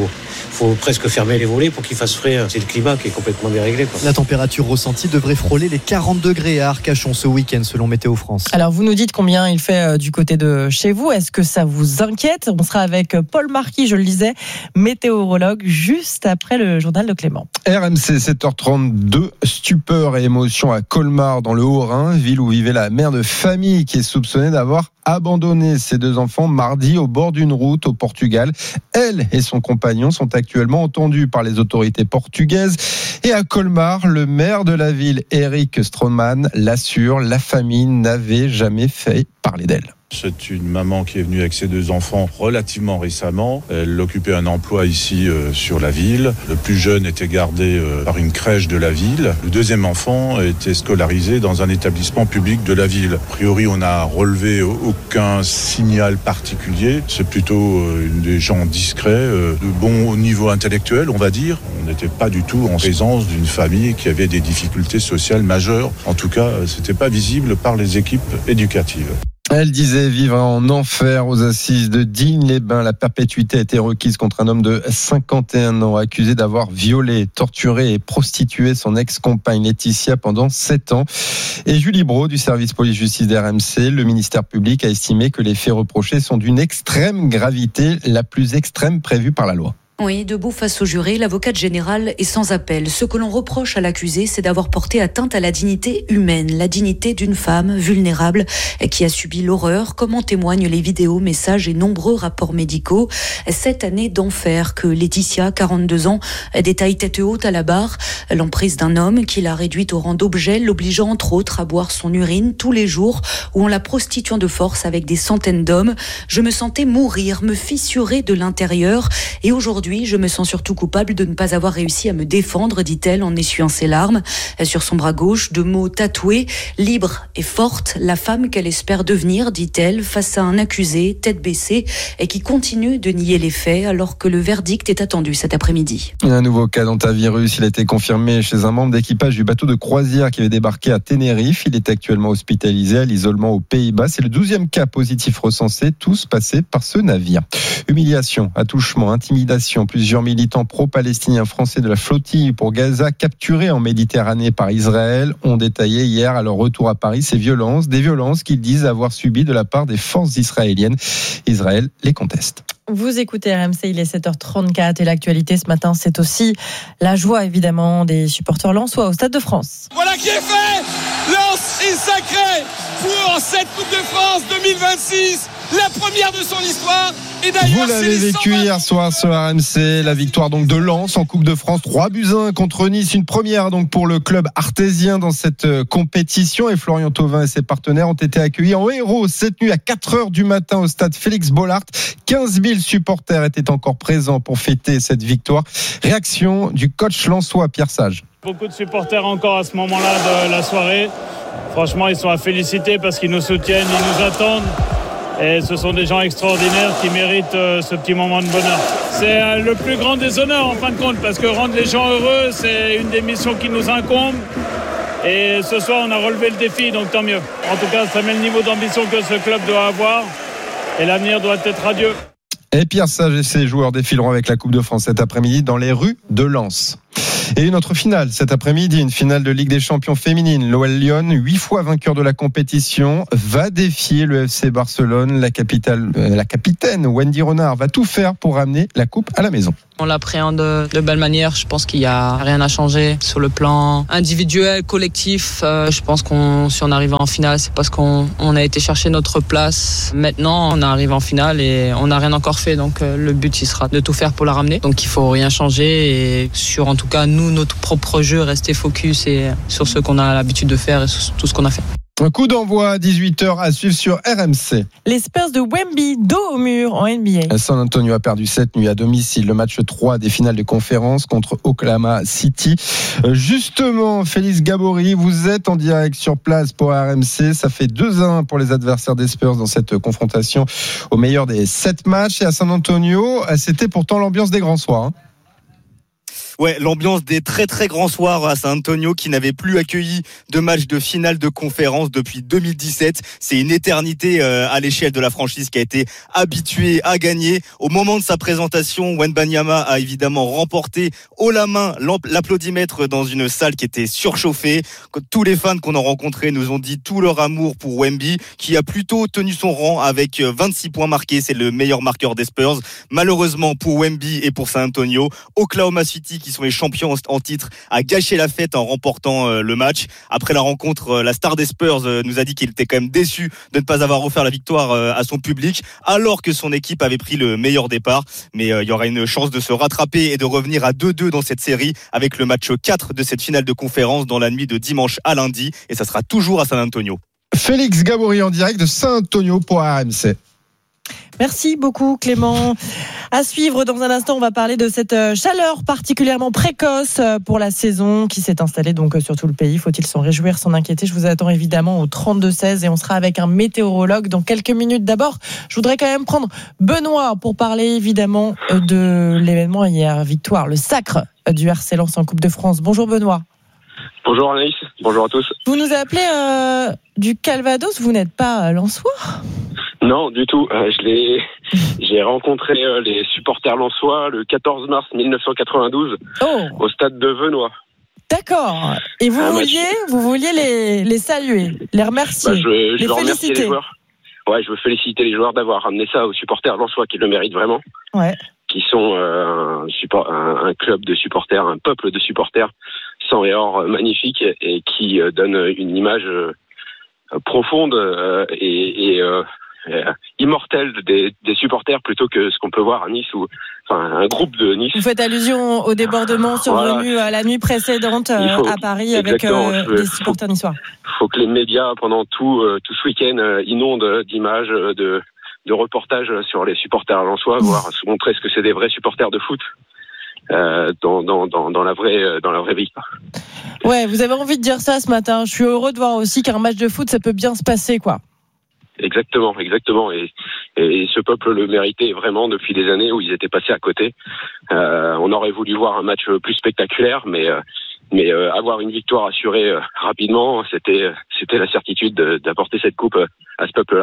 faut presque fermer les volets pour qu'il fasse frais. C'est le climat qui est complètement déréglé, quoi. La température ressentie devrait frôler les 40 degrés à Arcachon ce week-end selon Météo France. Alors vous nous dites combien il fait du côté de chez vous. Est-ce que ça vous inquiète ? On sera avec Paul Marquis, je le disais, météorologue, juste après le journal de Clément. RMC 7h32, stupeur et émotion à Colmar dans le Haut-Rhin, ville où vivait la mère de famille qui est soupçonnée d'avoir abandonné ses 2 enfants mardi au bord d'une route au Portugal. Elle et son compagnon sont actuellement entendus par les autorités portugaises. Et à Colmar, le maire de la ville, Eric Stroman, l'assure, la famille n'avait jamais fait parler d'elle. C'est une maman qui est venue avec ses 2 enfants relativement récemment. Elle occupait un emploi ici sur la ville. Le plus jeune était gardé par une crèche de la ville. Le 2e enfant était scolarisé dans un établissement public de la ville. A priori, on n'a relevé aucun signal particulier. C'est plutôt des gens discrets, de bon niveau intellectuel, on va dire. On n'était pas du tout en présence d'une famille qui avait des difficultés sociales majeures. En tout cas, c'était pas visible par les équipes éducatives. Elle disait vivre en enfer aux assises de Digne-les-Bains. La perpétuité a été requise contre un homme de 51 ans accusé d'avoir violé, torturé et prostitué son ex-compagne Laetitia pendant 7 ans. Et Julie Brault du service police-justice d'RMC, le ministère public a estimé que les faits reprochés sont d'une extrême gravité, la plus extrême prévue par la loi. Oui, debout face au juré, l'avocate générale est sans appel. Ce que l'on reproche à l'accusé, c'est d'avoir porté atteinte à la dignité humaine, la dignité d'une femme vulnérable qui a subi l'horreur, comme en témoignent les vidéos, messages et nombreux rapports médicaux. 7 années d'enfer que Laetitia, 42 ans, détaille tête haute à la barre. L'emprise d'un homme qui l'a réduite au rang d'objet, l'obligeant entre autres à boire son urine tous les jours ou en la prostituant de force avec des centaines d'hommes. Je me sentais mourir, me fissurer de l'intérieur et aujourd'hui, je me sens surtout coupable de ne pas avoir réussi à me défendre, dit-elle en essuyant ses larmes. Sur son bras gauche, 2 mots tatoués, libre et forte, la femme qu'elle espère devenir, dit-elle, face à un accusé, tête baissée, et qui continue de nier les faits alors que le verdict est attendu cet après-midi. Un nouveau cas d'hantavirus, il a été confirmé chez un membre d'équipage du bateau de croisière qui avait débarqué à Tenerife. Il est actuellement hospitalisé à l'isolement aux Pays-Bas. C'est le 12e cas positif recensé, tous passés par ce navire. Humiliation, attouchement, intimidation. Plusieurs militants pro-palestiniens français de la flottille pour Gaza capturés en Méditerranée par Israël ont détaillé hier à leur retour à Paris ces violences, des violences qu'ils disent avoir subies de la part des forces israéliennes. Israël les conteste. Vous écoutez RMC, il est 7h34 et l'actualité ce matin, c'est aussi la joie évidemment des supporters lensois au Stade de France. Voilà qui est fait. Lens est sacré pour cette Coupe de France 2026, la première de son histoire. Et vous l'avez vécu hier soir sur RMC, la victoire donc de Lens en Coupe de France, 3-1 contre Nice, une première donc pour le club artésien dans cette compétition. Et Florian Thauvin et ses partenaires ont été accueillis en héros cette nuit à 4h du matin au stade Félix Bollaert. 15 000 supporters étaient encore présents pour fêter cette victoire. Réaction du coach lensois Pierre Sage. Beaucoup de supporters encore à ce moment-là de la soirée. Franchement, ils sont à féliciter parce qu'ils nous soutiennent, ils nous attendent. Et ce sont des gens extraordinaires qui méritent ce petit moment de bonheur. C'est le plus grand des honneurs en fin de compte, parce que rendre les gens heureux, c'est une des missions qui nous incombe. Et ce soir, on a relevé le défi, donc tant mieux. En tout cas, ça met le niveau d'ambition que ce club doit avoir. Et l'avenir doit être radieux. Et Pierre Sage et ses joueurs défileront avec la Coupe de France cet après-midi dans les rues de Lens. Et une autre finale cet après-midi, une finale de Ligue des Champions féminine. L'OL Lyon, 8 fois vainqueur de la compétition, va défier le FC Barcelone. La capitaine Wendy Renard va tout faire pour ramener la coupe à la maison. On l'appréhende de belle manière. Je pense qu'il n'y a rien à changer sur le plan individuel, collectif. Je pense si on arrive en finale, c'est parce qu'on a été chercher notre place. Maintenant, on arrive en finale et on n'a rien encore fait. Donc le but, il sera de tout faire pour la ramener. Donc il ne faut rien changer et sur, en tout cas, nous, notre propre jeu, rester focus et sur ce qu'on a l'habitude de faire et sur tout ce qu'on a fait. Un coup d'envoi à 18h à suivre sur RMC. Les Spurs de Wemby, dos au mur en NBA. San Antonio a perdu cette nuit à domicile. Le match 3 des finales de conférence contre Oklahoma City. Justement, Félix Gabory, vous êtes en direct sur place pour RMC. Ça fait 2-1 pour les adversaires des Spurs dans cette confrontation au meilleur des 7 matchs. Et à San Antonio, c'était pourtant l'ambiance des grands soirs. Hein. Ouais, l'ambiance des très très grands soirs à San Antonio qui n'avait plus accueilli de match de finale de conférence depuis 2017. C'est une éternité à l'échelle de la franchise qui a été habituée à gagner. Au moment de sa présentation, Wembanyama a évidemment remporté haut la main l'applaudimètre dans une salle qui était surchauffée. Tous les fans qu'on a rencontrés nous ont dit tout leur amour pour Wemby, qui a plutôt tenu son rang avec 26 points marqués. C'est le meilleur marqueur des Spurs. Malheureusement pour Wemby et pour San Antonio, Oklahoma City, qui sont les champions en titre, a gâché la fête en remportant le match. Après la rencontre, la star des Spurs nous a dit qu'il était quand même déçu de ne pas avoir offert la victoire à son public, alors que son équipe avait pris le meilleur départ. Mais il y aura une chance de se rattraper et de revenir à 2-2 dans cette série avec le match 4 de cette finale de conférence dans la nuit de dimanche à lundi. Et ça sera toujours à San Antonio. Félix Gabory en direct de San Antonio pour RMC. Merci beaucoup Clément. À suivre dans un instant, on va parler de cette chaleur particulièrement précoce pour la saison qui s'est installée donc sur tout le pays. Faut-il s'en réjouir, s'en inquiéter? Je vous attends évidemment au 32-16 et on sera avec un météorologue dans quelques minutes. D'abord, je voudrais quand même prendre Benoît pour parler évidemment de l'événement hier, victoire, le sacre du RC Lens en Coupe de France. Bonjour Benoît. Bonjour Anaïs, bonjour à tous. Vous nous appelez du Calvados, vous n'êtes pas lensois? Non, du tout. J'ai rencontré les supporters lensois le 14 mars 1992 au stade de Venoy. D'accord. Et vous vouliez les saluer, les remercier, je veux remercier les joueurs. Ouais, je veux féliciter les joueurs d'avoir ramené ça aux supporters lensois qui le méritent vraiment. Ouais. Qui sont un club de supporters, un peuple de supporters sang et or magnifique et qui donne une image profonde et immortelle des supporters plutôt que ce qu'on peut voir à Nice ou un groupe de Nice. Vous faites allusion au débordement survenu la nuit précédente à Paris avec des supporters niçois. Il faut que les médias pendant tout ce week-end inondent d'images, de reportages sur les supporters lensois, voire montrer ce que c'est des vrais supporters de foot. Dans la vraie vie. Ouais, vous avez envie de dire ça ce matin. Je suis heureux de voir aussi qu'un match de foot ça peut bien se passer, quoi. Exactement. Et ce peuple le méritait vraiment depuis des années où ils étaient passés à côté. On aurait voulu voir un match plus spectaculaire, mais avoir une victoire assurée rapidement, c'était la certitude d'apporter cette coupe à ce peuple-là.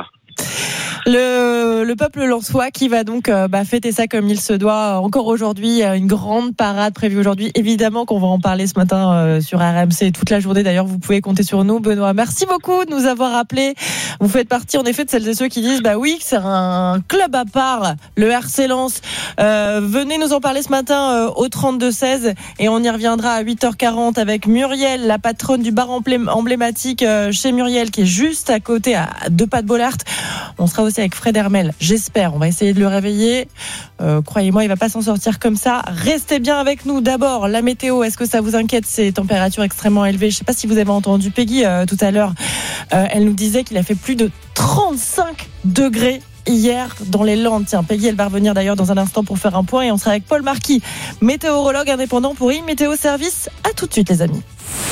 Le peuple lensois qui va donc fêter ça comme il se doit encore aujourd'hui. Une grande parade prévue aujourd'hui. Évidemment qu'on va en parler ce matin sur RMC toute la journée. D'ailleurs, vous pouvez compter sur nous, Benoît. Merci beaucoup de nous avoir appelés. Vous faites partie en effet de celles et ceux qui disent oui, c'est un club à part, le RC Lens. Venez nous en parler ce matin au 32-16 et on y reviendra à 8h40 avec Muriel, la patronne du bar emblématique chez Muriel qui est juste à côté à 2 pas de Bollaert. On sera aussi avec Fred Hermel, j'espère. On va essayer de le réveiller. Croyez-moi, il va pas s'en sortir comme ça. Restez bien avec nous. D'abord, la météo. Est-ce que ça vous inquiète, ces températures extrêmement élevées? Je sais pas si vous avez entendu Peggy tout à l'heure. Elle nous disait qu'il a fait plus de 35 degrés hier dans les Landes. Tiens, Peggy, elle va revenir d'ailleurs dans un instant pour faire un point et on sera avec Paul Marquis, météorologue indépendant pour Météo Service. À tout de suite, les amis.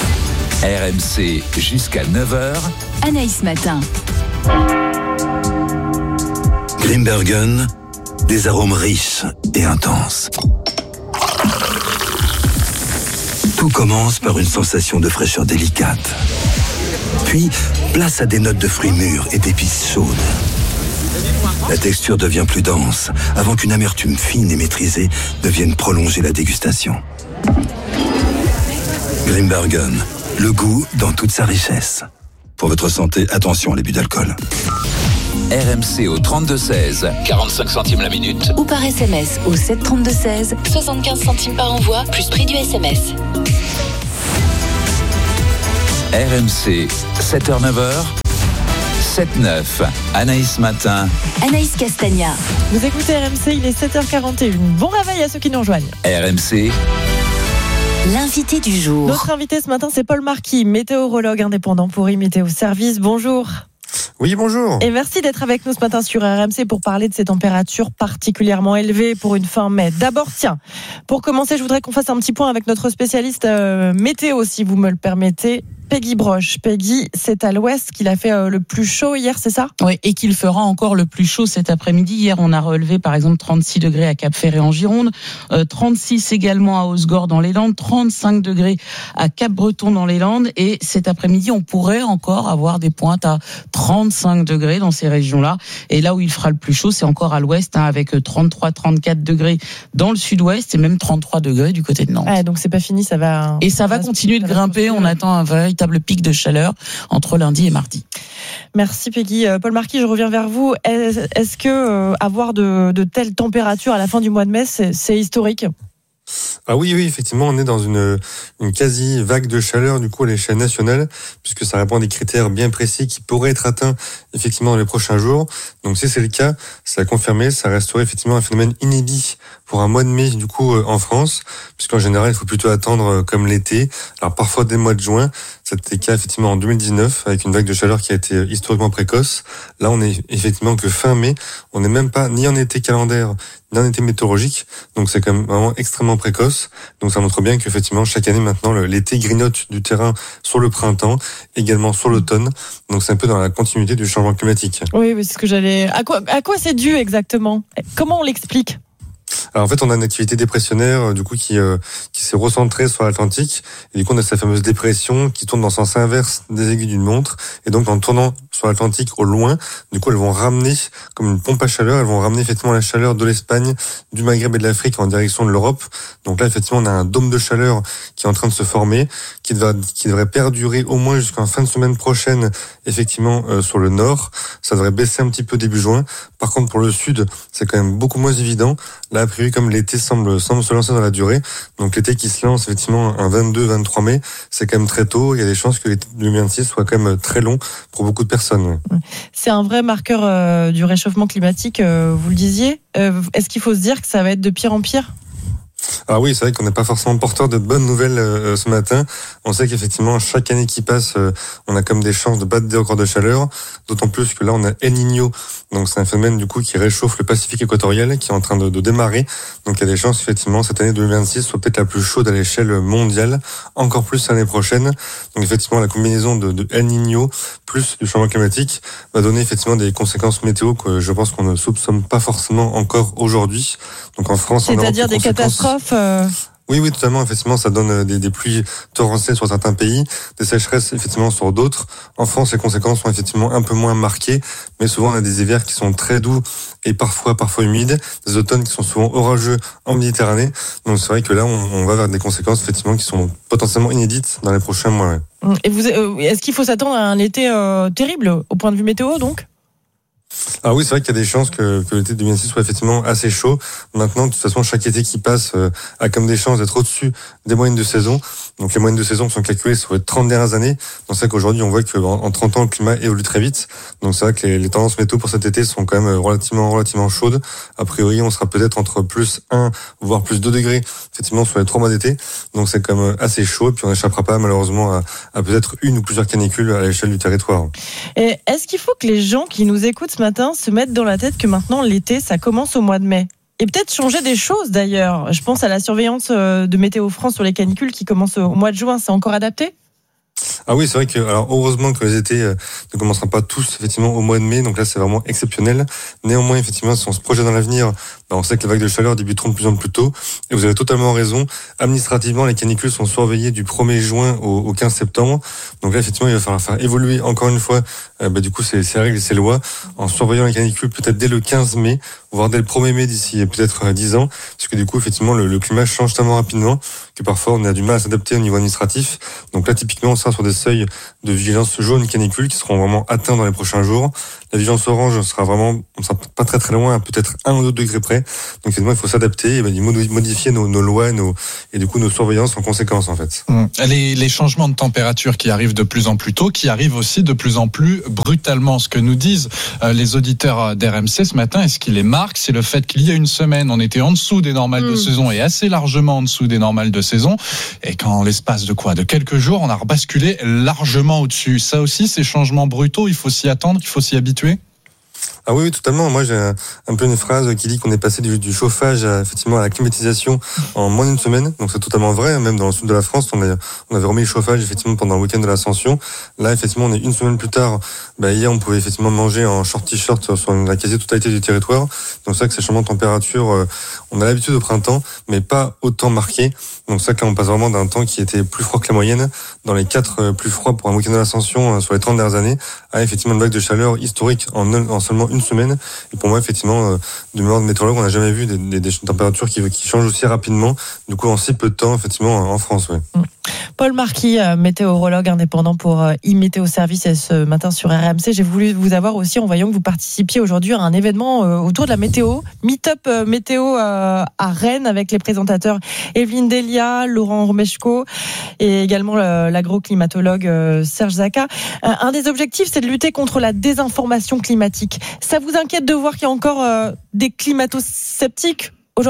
RMC jusqu'à 9h. Anaïs Matin. Grimbergen, des arômes riches et intenses. Tout commence par une sensation de fraîcheur délicate. Puis, place à des notes de fruits mûrs et d'épices chaudes. La texture devient plus dense, avant qu'une amertume fine et maîtrisée devienne prolonger la dégustation. Grimbergen, le goût dans toute sa richesse. Pour votre santé, attention à l'abus d'alcool. RMC au 32-16, 45 centimes la minute. Ou par SMS au 732-16, 75 centimes par envoi, plus prix du SMS. RMC, 7h-9h, 7-9, Anaïs Matin. Anaïs Castagna. Vous écoutez RMC, il est 7h41. Bon réveil à ceux qui nous rejoignent. RMC. L'invité du jour. Notre invité ce matin, c'est Paul Marquis, météorologue indépendant pour Météo Service. Bonjour. Oui, bonjour. Et merci d'être avec nous ce matin sur RMC pour parler de ces températures particulièrement élevées pour une fin mai. D'abord, tiens, pour commencer, je voudrais qu'on fasse un petit point avec notre spécialiste météo, si vous me le permettez. Peggy Broche. Peggy, c'est à l'ouest qu'il a fait le plus chaud hier, c'est ça ? Oui, et qu'il fera encore le plus chaud cet après-midi. Hier, on a relevé par exemple 36 degrés à Cap-Ferré en Gironde, 36 également à Hausgord dans les Landes, 35 degrés à Cap-Breton dans les Landes. Et cet après-midi, on pourrait encore avoir des pointes à 35 degrés dans ces régions-là. Et là où il fera le plus chaud, c'est encore à l'ouest, avec 33-34 degrés dans le sud-ouest et même 33 degrés du côté de Nantes. Ouais, donc c'est pas fini, ça va... Et ça va continuer de grimper. On attend un véritable pic de chaleur entre lundi et mardi. Merci Peggy. Paul Marquis, je reviens vers vous. Est-ce que avoir de telles températures à la fin du mois de mai, c'est historique ? Ah oui, effectivement, on est dans une quasi vague de chaleur du coup à l'échelle nationale, puisque ça répond à des critères bien précis qui pourraient être atteints effectivement dans les prochains jours. Donc si c'est le cas, ça a confirmé, ça resterait effectivement un phénomène inédit pour un mois de mai du coup en France, puisqu'en général il faut plutôt attendre comme l'été. Alors parfois dès le mois de juin, c'était le cas effectivement en 2019 avec une vague de chaleur qui a été historiquement précoce. Là on est effectivement que fin mai, on n'est même pas ni en été calendaire ni en été météorologique, donc c'est quand même vraiment extrêmement précoce. Donc ça montre bien qu'effectivement chaque année maintenant l'été grignote du terrain sur le printemps, également sur l'automne. Donc c'est un peu dans la continuité du changement climatique. Oui, c'est ce que j'allais... À quoi c'est dû exactement ? Comment on l'explique ? Alors en fait, on a une activité dépressionnaire du coup qui s'est recentrée sur l'Atlantique, et du coup on a cette fameuse dépression qui tourne dans le sens inverse des aiguilles d'une montre, et donc en tournant sur l'Atlantique au loin, du coup elles vont ramener comme une pompe à chaleur, elles vont ramener effectivement la chaleur de l'Espagne, du Maghreb et de l'Afrique en direction de l'Europe. Donc là effectivement on a un dôme de chaleur qui est en train de se former, qui devrait perdurer au moins jusqu'en fin de semaine prochaine effectivement sur le nord. Ça devrait baisser un petit peu début juin. Par contre pour le sud, c'est quand même beaucoup moins évident. Là, a priori, comme l'été semble se lancer dans la durée, donc l'été qui se lance effectivement un 22-23 mai, c'est quand même très tôt. Il y a des chances que l'été 2026 soit quand même très long pour beaucoup de personnes. C'est un vrai marqueur du réchauffement climatique, vous le disiez. Est-ce qu'il faut se dire que ça va être de pire en pire ? Alors oui, c'est vrai qu'on n'est pas forcément porteur de bonnes nouvelles ce matin. On sait qu'effectivement, chaque année qui passe, on a comme des chances de battre des records de chaleur. D'autant plus que là, on a El Niño. Donc c'est un phénomène du coup qui réchauffe le Pacifique équatorial, qui est en train de démarrer. Donc il y a des chances effectivement cette année 2026 soit peut-être la plus chaude à l'échelle mondiale, encore plus l'année prochaine. Donc effectivement, la combinaison de El Niño plus du changement climatique va donner effectivement des conséquences météo que je pense qu'on ne soupçonne pas forcément encore aujourd'hui. Donc en France, c'est-à-dire des catastrophes. Oui, totalement. Effectivement, ça donne des pluies torrentielles sur certains pays, des sécheresses effectivement sur d'autres. En France, les conséquences sont effectivement un peu moins marquées, mais souvent on a des hivers qui sont très doux et parfois humides, des automnes qui sont souvent orageux en Méditerranée. Donc c'est vrai que là, on va vers des conséquences effectivement qui sont potentiellement inédites dans les prochains mois. Ouais. Et est-ce qu'il faut s'attendre à un été terrible au point de vue météo donc ? Ah oui, c'est vrai qu'il y a des chances que l'été 2026 soit effectivement assez chaud. Maintenant, de toute façon, chaque été qui passe a comme des chances d'être au-dessus des moyennes de saison. Donc les moyennes de saison sont calculées sur les 30 dernières années. Donc c'est vrai qu'aujourd'hui, on voit qu'en 30 ans, le climat évolue très vite. Donc c'est vrai que les tendances météo pour cet été sont quand même relativement chaudes. A priori, on sera peut-être entre plus 1, voire plus 2 degrés, effectivement, sur les 3 mois d'été. Donc c'est quand même assez chaud. Et puis on n'échappera pas malheureusement à peut-être une ou plusieurs canicules à l'échelle du territoire. Et est-ce qu'il faut que les gens qui nous écoutent ce matin se mettre dans la tête que maintenant l'été ça commence au mois de mai et peut-être changer des choses d'ailleurs? Je pense à la surveillance de Météo France sur les canicules qui commence au mois de juin, c'est encore adapté? Ah oui, c'est vrai que, alors, heureusement que les étés ne commenceront pas tous, effectivement, au mois de mai. Donc là, c'est vraiment exceptionnel. Néanmoins, effectivement, si on se projette dans l'avenir, on sait que les vagues de chaleur débuteront de plus en plus tôt. Et vous avez totalement raison. Administrativement, les canicules sont surveillées du 1er juin au 15 septembre. Donc là, effectivement, il va falloir faire évoluer encore une fois, du coup, ces règles et ces lois en surveillant les canicules peut-être dès le 15 mai, voire dès le 1er mai d'ici peut-être 10 ans. Parce que du coup, effectivement, le climat change tellement rapidement que parfois on a du mal à s'adapter au niveau administratif. Donc là, typiquement, on sera sur des seuils de vigilance jaune canicule qui seront vraiment atteints dans les prochains jours. La vigilance orange sera pas très très loin, peut-être 1 ou 2 degrés près. Donc effectivement, il faut s'adapter et modifier nos lois et du coup nos surveillances en conséquence en fait. Les changements de température qui arrivent de plus en plus tôt, qui arrivent aussi de plus en plus brutalement. Ce que nous disent les auditeurs d'RMC ce matin, est-ce qu'il est marque, c'est le fait qu'il y a une semaine, on était en dessous des normales de saison et assez largement en dessous des normales de saison, et qu'en l'espace de quelques jours, on a rebasculé largement au-dessus. Ça aussi, ces changements brutaux, il faut s'y attendre, il faut s'y habituer. Ah oui, totalement. Moi, j'ai un peu une phrase qui dit qu'on est passé du chauffage effectivement à la climatisation en moins d'une semaine. Donc c'est totalement vrai. Même dans le sud de la France, on avait remis le chauffage effectivement pendant le week-end de l'Ascension. Là, effectivement, on est une semaine plus tard. Hier, on pouvait effectivement manger en short t-shirt sur la quasi-totalité du territoire. Donc c'est vrai que ces changements de température, on a l'habitude au printemps, mais pas autant marqué. Donc c'est vrai que là, on passe vraiment d'un temps qui était plus froid que la moyenne. Dans les 4 plus froids pour un week-end de l'Ascension sur les 30 dernières années, à effectivement une vague de chaleur historique en seulement une semaine. Et pour moi, effectivement, de mémoire de météorologue, on n'a jamais vu des températures qui changent aussi rapidement, du coup, en si peu de temps, effectivement, en France. Ouais. Paul Marquis, météorologue indépendant pour e-météo service ce matin sur RMC. J'ai voulu vous avoir aussi en voyant que vous participiez aujourd'hui à un événement autour de la météo, Meet-up météo à Rennes avec les présentateurs Evelyne Delia, Laurent Romeshko et également l'agroclimatologue Serge Zaka. Un des objectifs, c'est de lutter contre la désinformation climatique. Ça vous inquiète de voir qu'il y a encore des climato-sceptiques aujourd'hui ?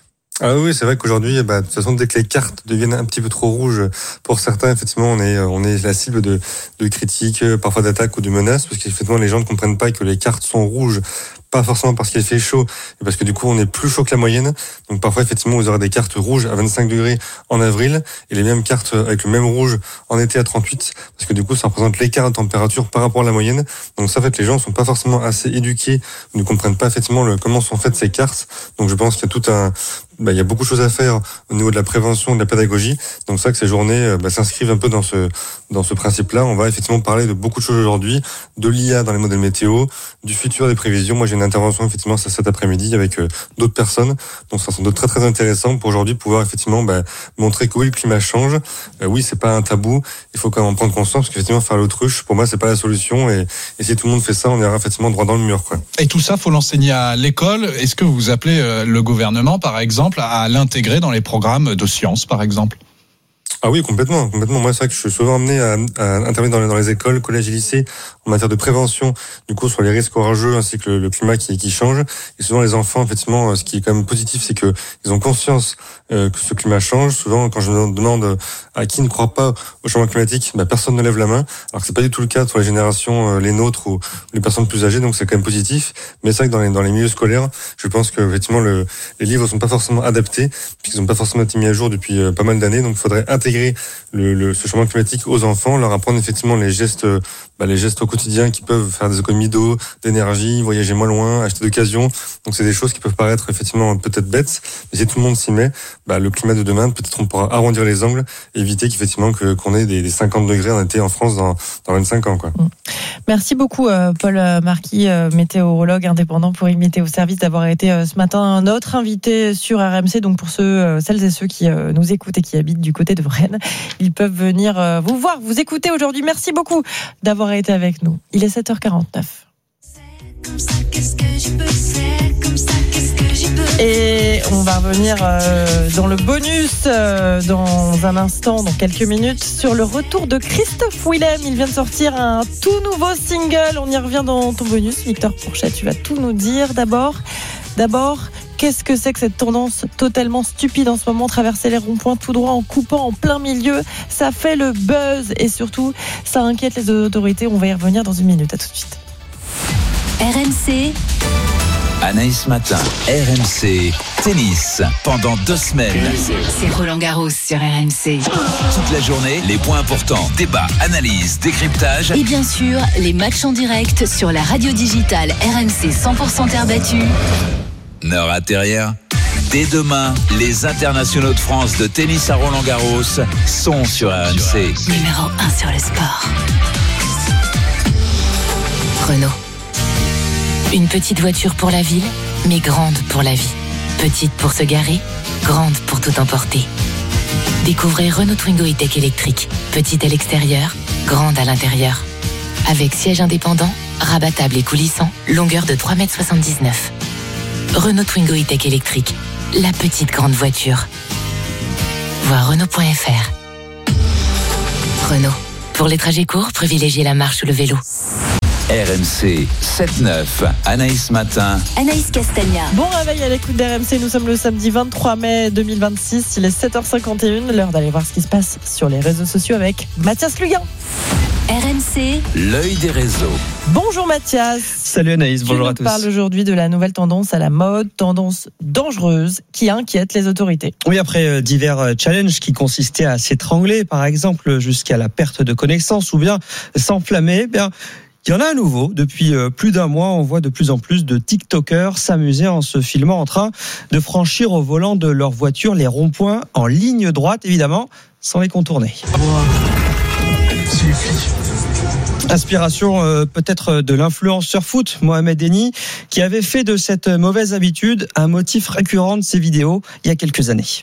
Ah oui, c'est vrai qu'aujourd'hui, de toute façon, dès que les cartes deviennent un petit peu trop rouges pour certains, effectivement, on est la cible de critiques, parfois d'attaques ou de menaces, parce qu'effectivement, les gens ne comprennent pas que les cartes sont rouges, pas forcément parce qu'il fait chaud, mais parce que du coup, on est plus chaud que la moyenne. Donc parfois, effectivement, vous aurez des cartes rouges à 25 degrés en avril, et les mêmes cartes avec le même rouge en été à 38, parce que du coup, ça représente l'écart de température par rapport à la moyenne. Donc ça, en fait, les gens sont pas forcément assez éduqués, ne comprennent pas effectivement comment sont faites ces cartes. Donc je pense qu'il y a il y a beaucoup de choses à faire au niveau de la prévention, de la pédagogie. Donc c'est vrai que ces journées s'inscrivent un peu dans ce principe-là. On va effectivement parler de beaucoup de choses aujourd'hui, de l'IA dans les modèles météo, du futur des prévisions. Moi, j'ai une intervention effectivement cet après-midi avec d'autres personnes. Donc ça sera très très intéressant pour aujourd'hui pouvoir effectivement montrer que oui, le climat change. Oui, c'est pas un tabou. Il faut quand même en prendre conscience parce qu'effectivement faire l'autruche, pour moi, c'est pas la solution. Et si tout le monde fait ça, on ira effectivement droit dans le mur, quoi. Et tout ça, faut l'enseigner à l'école. Est-ce que vous appelez le gouvernement, par exemple, à l'intégrer dans les programmes de sciences, par exemple ? Ah oui, complètement. Moi, c'est vrai que je suis souvent amené à intervenir dans les écoles, collèges et lycées en matière de prévention, du coup, sur les risques orageux ainsi que le climat qui change. Et souvent, les enfants, effectivement, ce qui est quand même positif, c'est que ils ont conscience que ce climat change. Souvent, quand je demande à qui ne croit pas au changement climatique, personne ne lève la main. Alors que c'est pas du tout le cas sur les générations, les nôtres ou les personnes plus âgées, donc c'est quand même positif. Mais c'est vrai que dans les milieux scolaires, je pense que effectivement les livres sont pas forcément adaptés, puisqu'ils n'ont pas forcément été mis à jour depuis pas mal d'années. Donc, il faudrait intégrer ce changement climatique aux enfants, leur apprendre effectivement les gestes au quotidien qui peuvent faire des économies d'eau, d'énergie, voyager moins loin, acheter d'occasion. Donc c'est des choses qui peuvent paraître effectivement peut-être bêtes, mais si tout le monde s'y met, le climat de demain, peut-être on pourra arrondir les angles, éviter qu'effectivement qu'on ait des 50 degrés en été en France dans 25 ans, quoi. Merci beaucoup Paul Marquis, météorologue indépendant pour e-météo service, d'avoir été ce matin notre invité sur RMC. Donc pour celles et ceux qui nous écoutent et qui habitent du côté de Rennes, ils peuvent venir vous voir, vous écouter aujourd'hui. Merci beaucoup d'avoir été avec nous. Il est 7h49. Et on va revenir dans le bonus dans un instant, dans quelques minutes, sur le retour de Christophe Willem. Il vient de sortir un tout nouveau single. On y revient dans ton bonus. Victor Pourchet, tu vas tout nous dire. D'abord, qu'est-ce que c'est que cette tendance totalement stupide en ce moment, traverser les ronds-points tout droit en coupant en plein milieu? Ça fait le buzz et surtout, ça inquiète les autorités. On va y revenir dans une minute. À tout de suite. RMC. Anaïs Matin, RMC, tennis, pendant 2 semaines. C'est Roland Garros sur sur RMC. Toute la journée, les points importants, débats, analyses, décryptage. Et bien sûr, les matchs en direct sur la radio digitale RMC 100% terre battue. Ne ratez rien. Dès demain, les internationaux de France de tennis à Roland-Garros sont sur RMC. Numéro 1 sur le sport. Renault. Une petite voiture pour la ville, mais grande pour la vie. Petite pour se garer, grande pour tout emporter. Découvrez Renault Twingo E-Tech électrique. Petite à l'extérieur, grande à l'intérieur. Avec siège indépendant, rabattable et coulissant, longueur de 3,79 m. Renault Twingo E-Tech électrique. La petite grande voiture. Voir Renault.fr. Renault. Pour les trajets courts, privilégiez la marche ou le vélo. RMC 7-9, Anaïs Matin. Anaïs Castagna. Bon réveil à l'écoute d'RMC, nous sommes le samedi 23 mai 2026, il est 7h51, l'heure d'aller voir ce qui se passe sur les réseaux sociaux avec Mathias Luguin. RMC, l'œil des réseaux. Bonjour Mathias. Salut Anaïs, bonjour à tous. On parle aujourd'hui de la nouvelle tendance à la mode, tendance dangereuse qui inquiète les autorités. Oui, après divers challenges qui consistaient à s'étrangler, par exemple, jusqu'à la perte de connaissance ou bien s'enflammer, il y en a à nouveau. Depuis plus d'un mois, on voit de plus en plus de TikTokers s'amuser en se filmant en train de franchir au volant de leur voiture les ronds-points en ligne droite, évidemment, sans les contourner. Inspiration peut-être de l'influenceur foot Mohamed Eni, qui avait fait de cette mauvaise habitude un motif récurrent de ses vidéos il y a quelques années.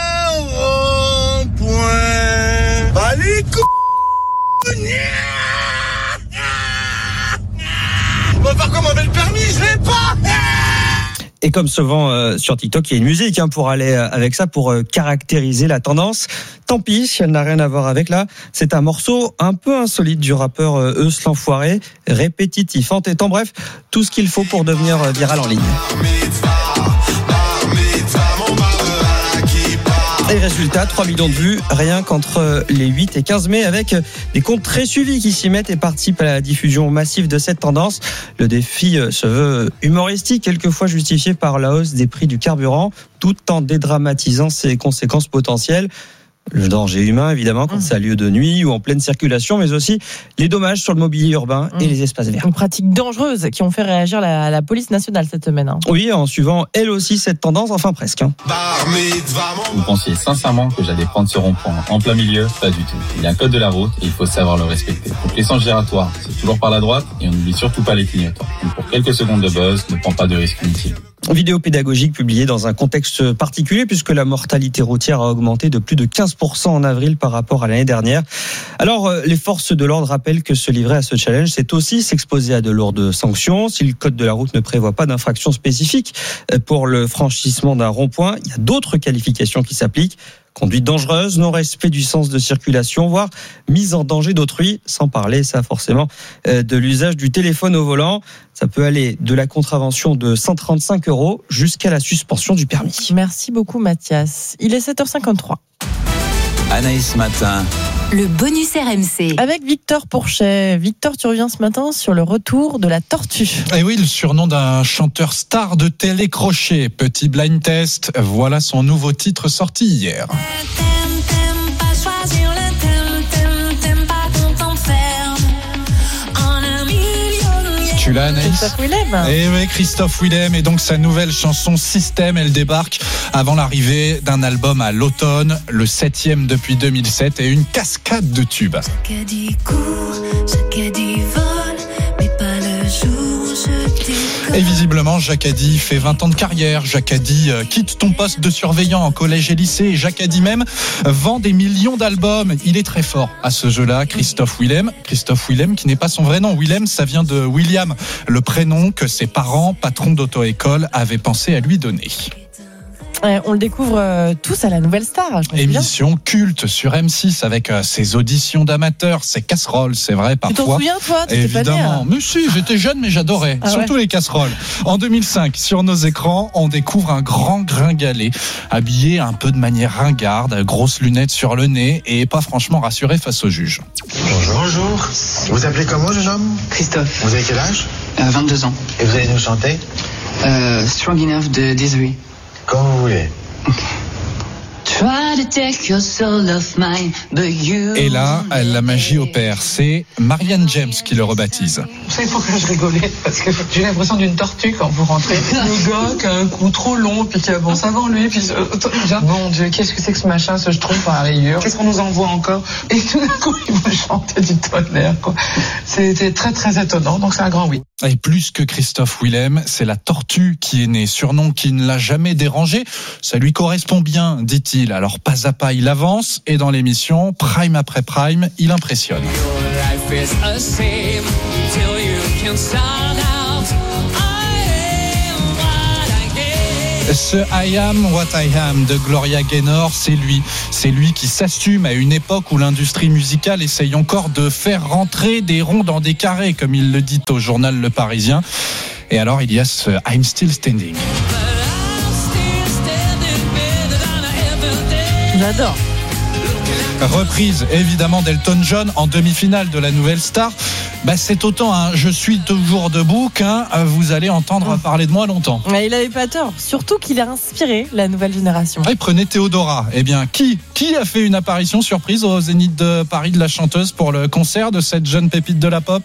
On va voir comment on met le permis, je l'ai pas. Et comme souvent sur TikTok, il y a une musique pour aller avec ça, pour caractériser la tendance. Tant pis si elle n'a rien à voir avec là. C'est un morceau un peu insolite du rappeur Eus l'Enfoiré, répétitif, entêtant, bref, tout ce qu'il faut pour devenir viral en ligne. Et résultat, 3 millions de vues, rien qu'entre les 8 et 15 mai, avec des comptes très suivis qui s'y mettent et participent à la diffusion massive de cette tendance. Le défi se veut humoristique, quelquefois justifié par la hausse des prix du carburant, tout en dédramatisant ses conséquences potentielles. Le danger humain, évidemment, quand ça a lieu de nuit ou en pleine circulation, mais aussi les dommages sur le mobilier urbain et les espaces verts. Une pratique dangereuse qui ont fait réagir la police nationale cette semaine. Oui, en suivant elle aussi cette tendance, enfin presque. Vous pensiez sincèrement que j'allais prendre ce rond-point en plein milieu? Pas du tout. Il y a un code de la route et il faut savoir le respecter. Donc les sens giratoires, c'est toujours par la droite et on n'oublie surtout pas les clignotants. Donc pour quelques secondes de buzz, ne prends pas de risque inutile. Vidéo pédagogique publiée dans un contexte particulier puisque la mortalité routière a augmenté de plus de 15% en avril par rapport à l'année dernière. Alors, les forces de l'ordre rappellent que se livrer à ce challenge, c'est aussi s'exposer à de lourdes sanctions. Si le code de la route ne prévoit pas d'infraction spécifique pour le franchissement d'un rond-point, il y a d'autres qualifications qui s'appliquent. Conduite dangereuse, non-respect du sens de circulation, voire mise en danger d'autrui, sans parler, ça forcément, de l'usage du téléphone au volant. Ça peut aller de la contravention de 135 € jusqu'à la suspension du permis. Merci beaucoup Mathias. Il est 7h53. Anaïs Matin. Le bonus RMC. Avec Victor Pourchet. Victor, tu reviens ce matin sur le retour de la tortue. Et oui, le surnom d'un chanteur star de télécrochet. Petit blind test, voilà son nouveau titre sorti hier. Tu l'as, Anaïs ? Christophe Willem. Et oui, Christophe Willem. Et donc sa nouvelle chanson Système, elle débarque avant l'arrivée d'un album à l'automne, le 7e depuis 2007, et une cascade de tubes. Jacadi court, Jacadi vole, mais pas le jour où je décolle. Et visiblement, Jacadi fait 20 ans de carrière. Jacadi quitte ton poste de surveillant en collège et lycée. Et Jacadi même vend des millions d'albums. Il est très fort à ce jeu-là, Christophe Willem. Christophe Willem qui n'est pas son vrai nom. Willem, ça vient de William, le prénom que ses parents, patrons d'auto-école, avaient pensé à lui donner. On le découvre tous à la Nouvelle Star. Émission culte sur M6 avec ses auditions d'amateurs, ses casseroles, c'est vrai, parfois. Tu t'en souviens, toi ? Évidemment. Mais si, j'étais jeune, mais j'adorais. Surtout les casseroles. En 2005, sur nos écrans, on découvre un grand gringalet, habillé un peu de manière ringarde, grosses lunettes sur le nez et pas franchement rassuré face au juge. Bonjour. Bonjour. Vous appelez comment, jeune homme ? Christophe. Vous avez quel âge ? 22 ans. Et vous allez nous chanter ? Strong Enough de Desiree. Comme vous voulez. Et là, la magie opère. C'est Marianne James qui le rebaptise. Vous savez pourquoi je rigolais? Parce que j'ai l'impression d'une tortue quand vous rentrez. Le gars qui a un cou trop long, puis qui a bon savant lui, puis mon Dieu, qu'est-ce que c'est que ce machin, ce je trouve par rayure? Qu'est-ce qu'on nous envoie encore? Et tout d'un coup, ils vont chanter du tonnerre, quoi. C'était très très étonnant, donc c'est un grand oui. Et plus que Christophe Willem, c'est la tortue qui est née, surnom qui ne l'a jamais dérangé. Ça lui correspond bien, dit-il. Alors pas à pas, il avance et dans l'émission, prime après prime, il impressionne. Ce I am what I am de Gloria Gaynor, c'est lui qui s'assume à une époque où l'industrie musicale essaye encore de faire rentrer des ronds dans des carrés, comme il le dit au journal Le Parisien. Et alors il y a ce I'm Still Standing. J'adore. Reprise évidemment d'Elton John en demi-finale de la Nouvelle Star. C'est autant je suis toujours debout qu'un vous allez entendre parler de moi longtemps. Il n'avait pas tort, surtout qu'il a inspiré la nouvelle génération. Prenez Théodora. Eh bien, qui a fait une apparition surprise au Zénith de Paris de la chanteuse pour le concert de cette jeune pépite de la pop?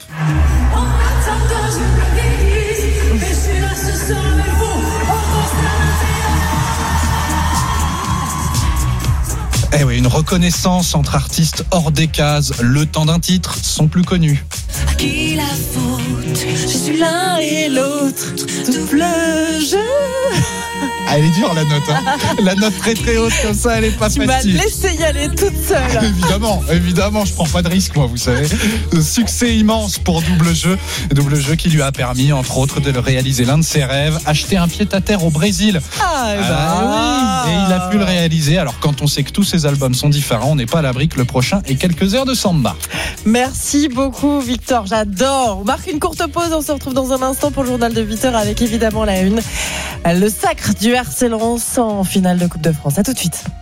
Eh oui, une reconnaissance entre artistes hors des cases. Le temps d'un titre sont plus connus. À qui la faute? Je suis l'un et l'autre, double jeu. Elle est dure la note, La note très très haute comme ça, elle est pas facile. Tu m'as laissé y aller toute seule. Évidemment, je prends pas de risque moi, vous savez. Succès immense pour Double Jeu qui lui a permis entre autres de le réaliser l'un de ses rêves, acheter un pied-à-terre au Brésil. Oui. Et il a pu le réaliser. Alors quand on sait que tous ses albums sont différents, on n'est pas à l'abri que le prochain ait quelques heures de samba. Merci beaucoup Victor, j'adore. On marque une courte pause, on se retrouve dans un instant pour le journal de 8h avec évidemment la une. Le sacre du RC Lens en finale de Coupe de France. À tout de suite.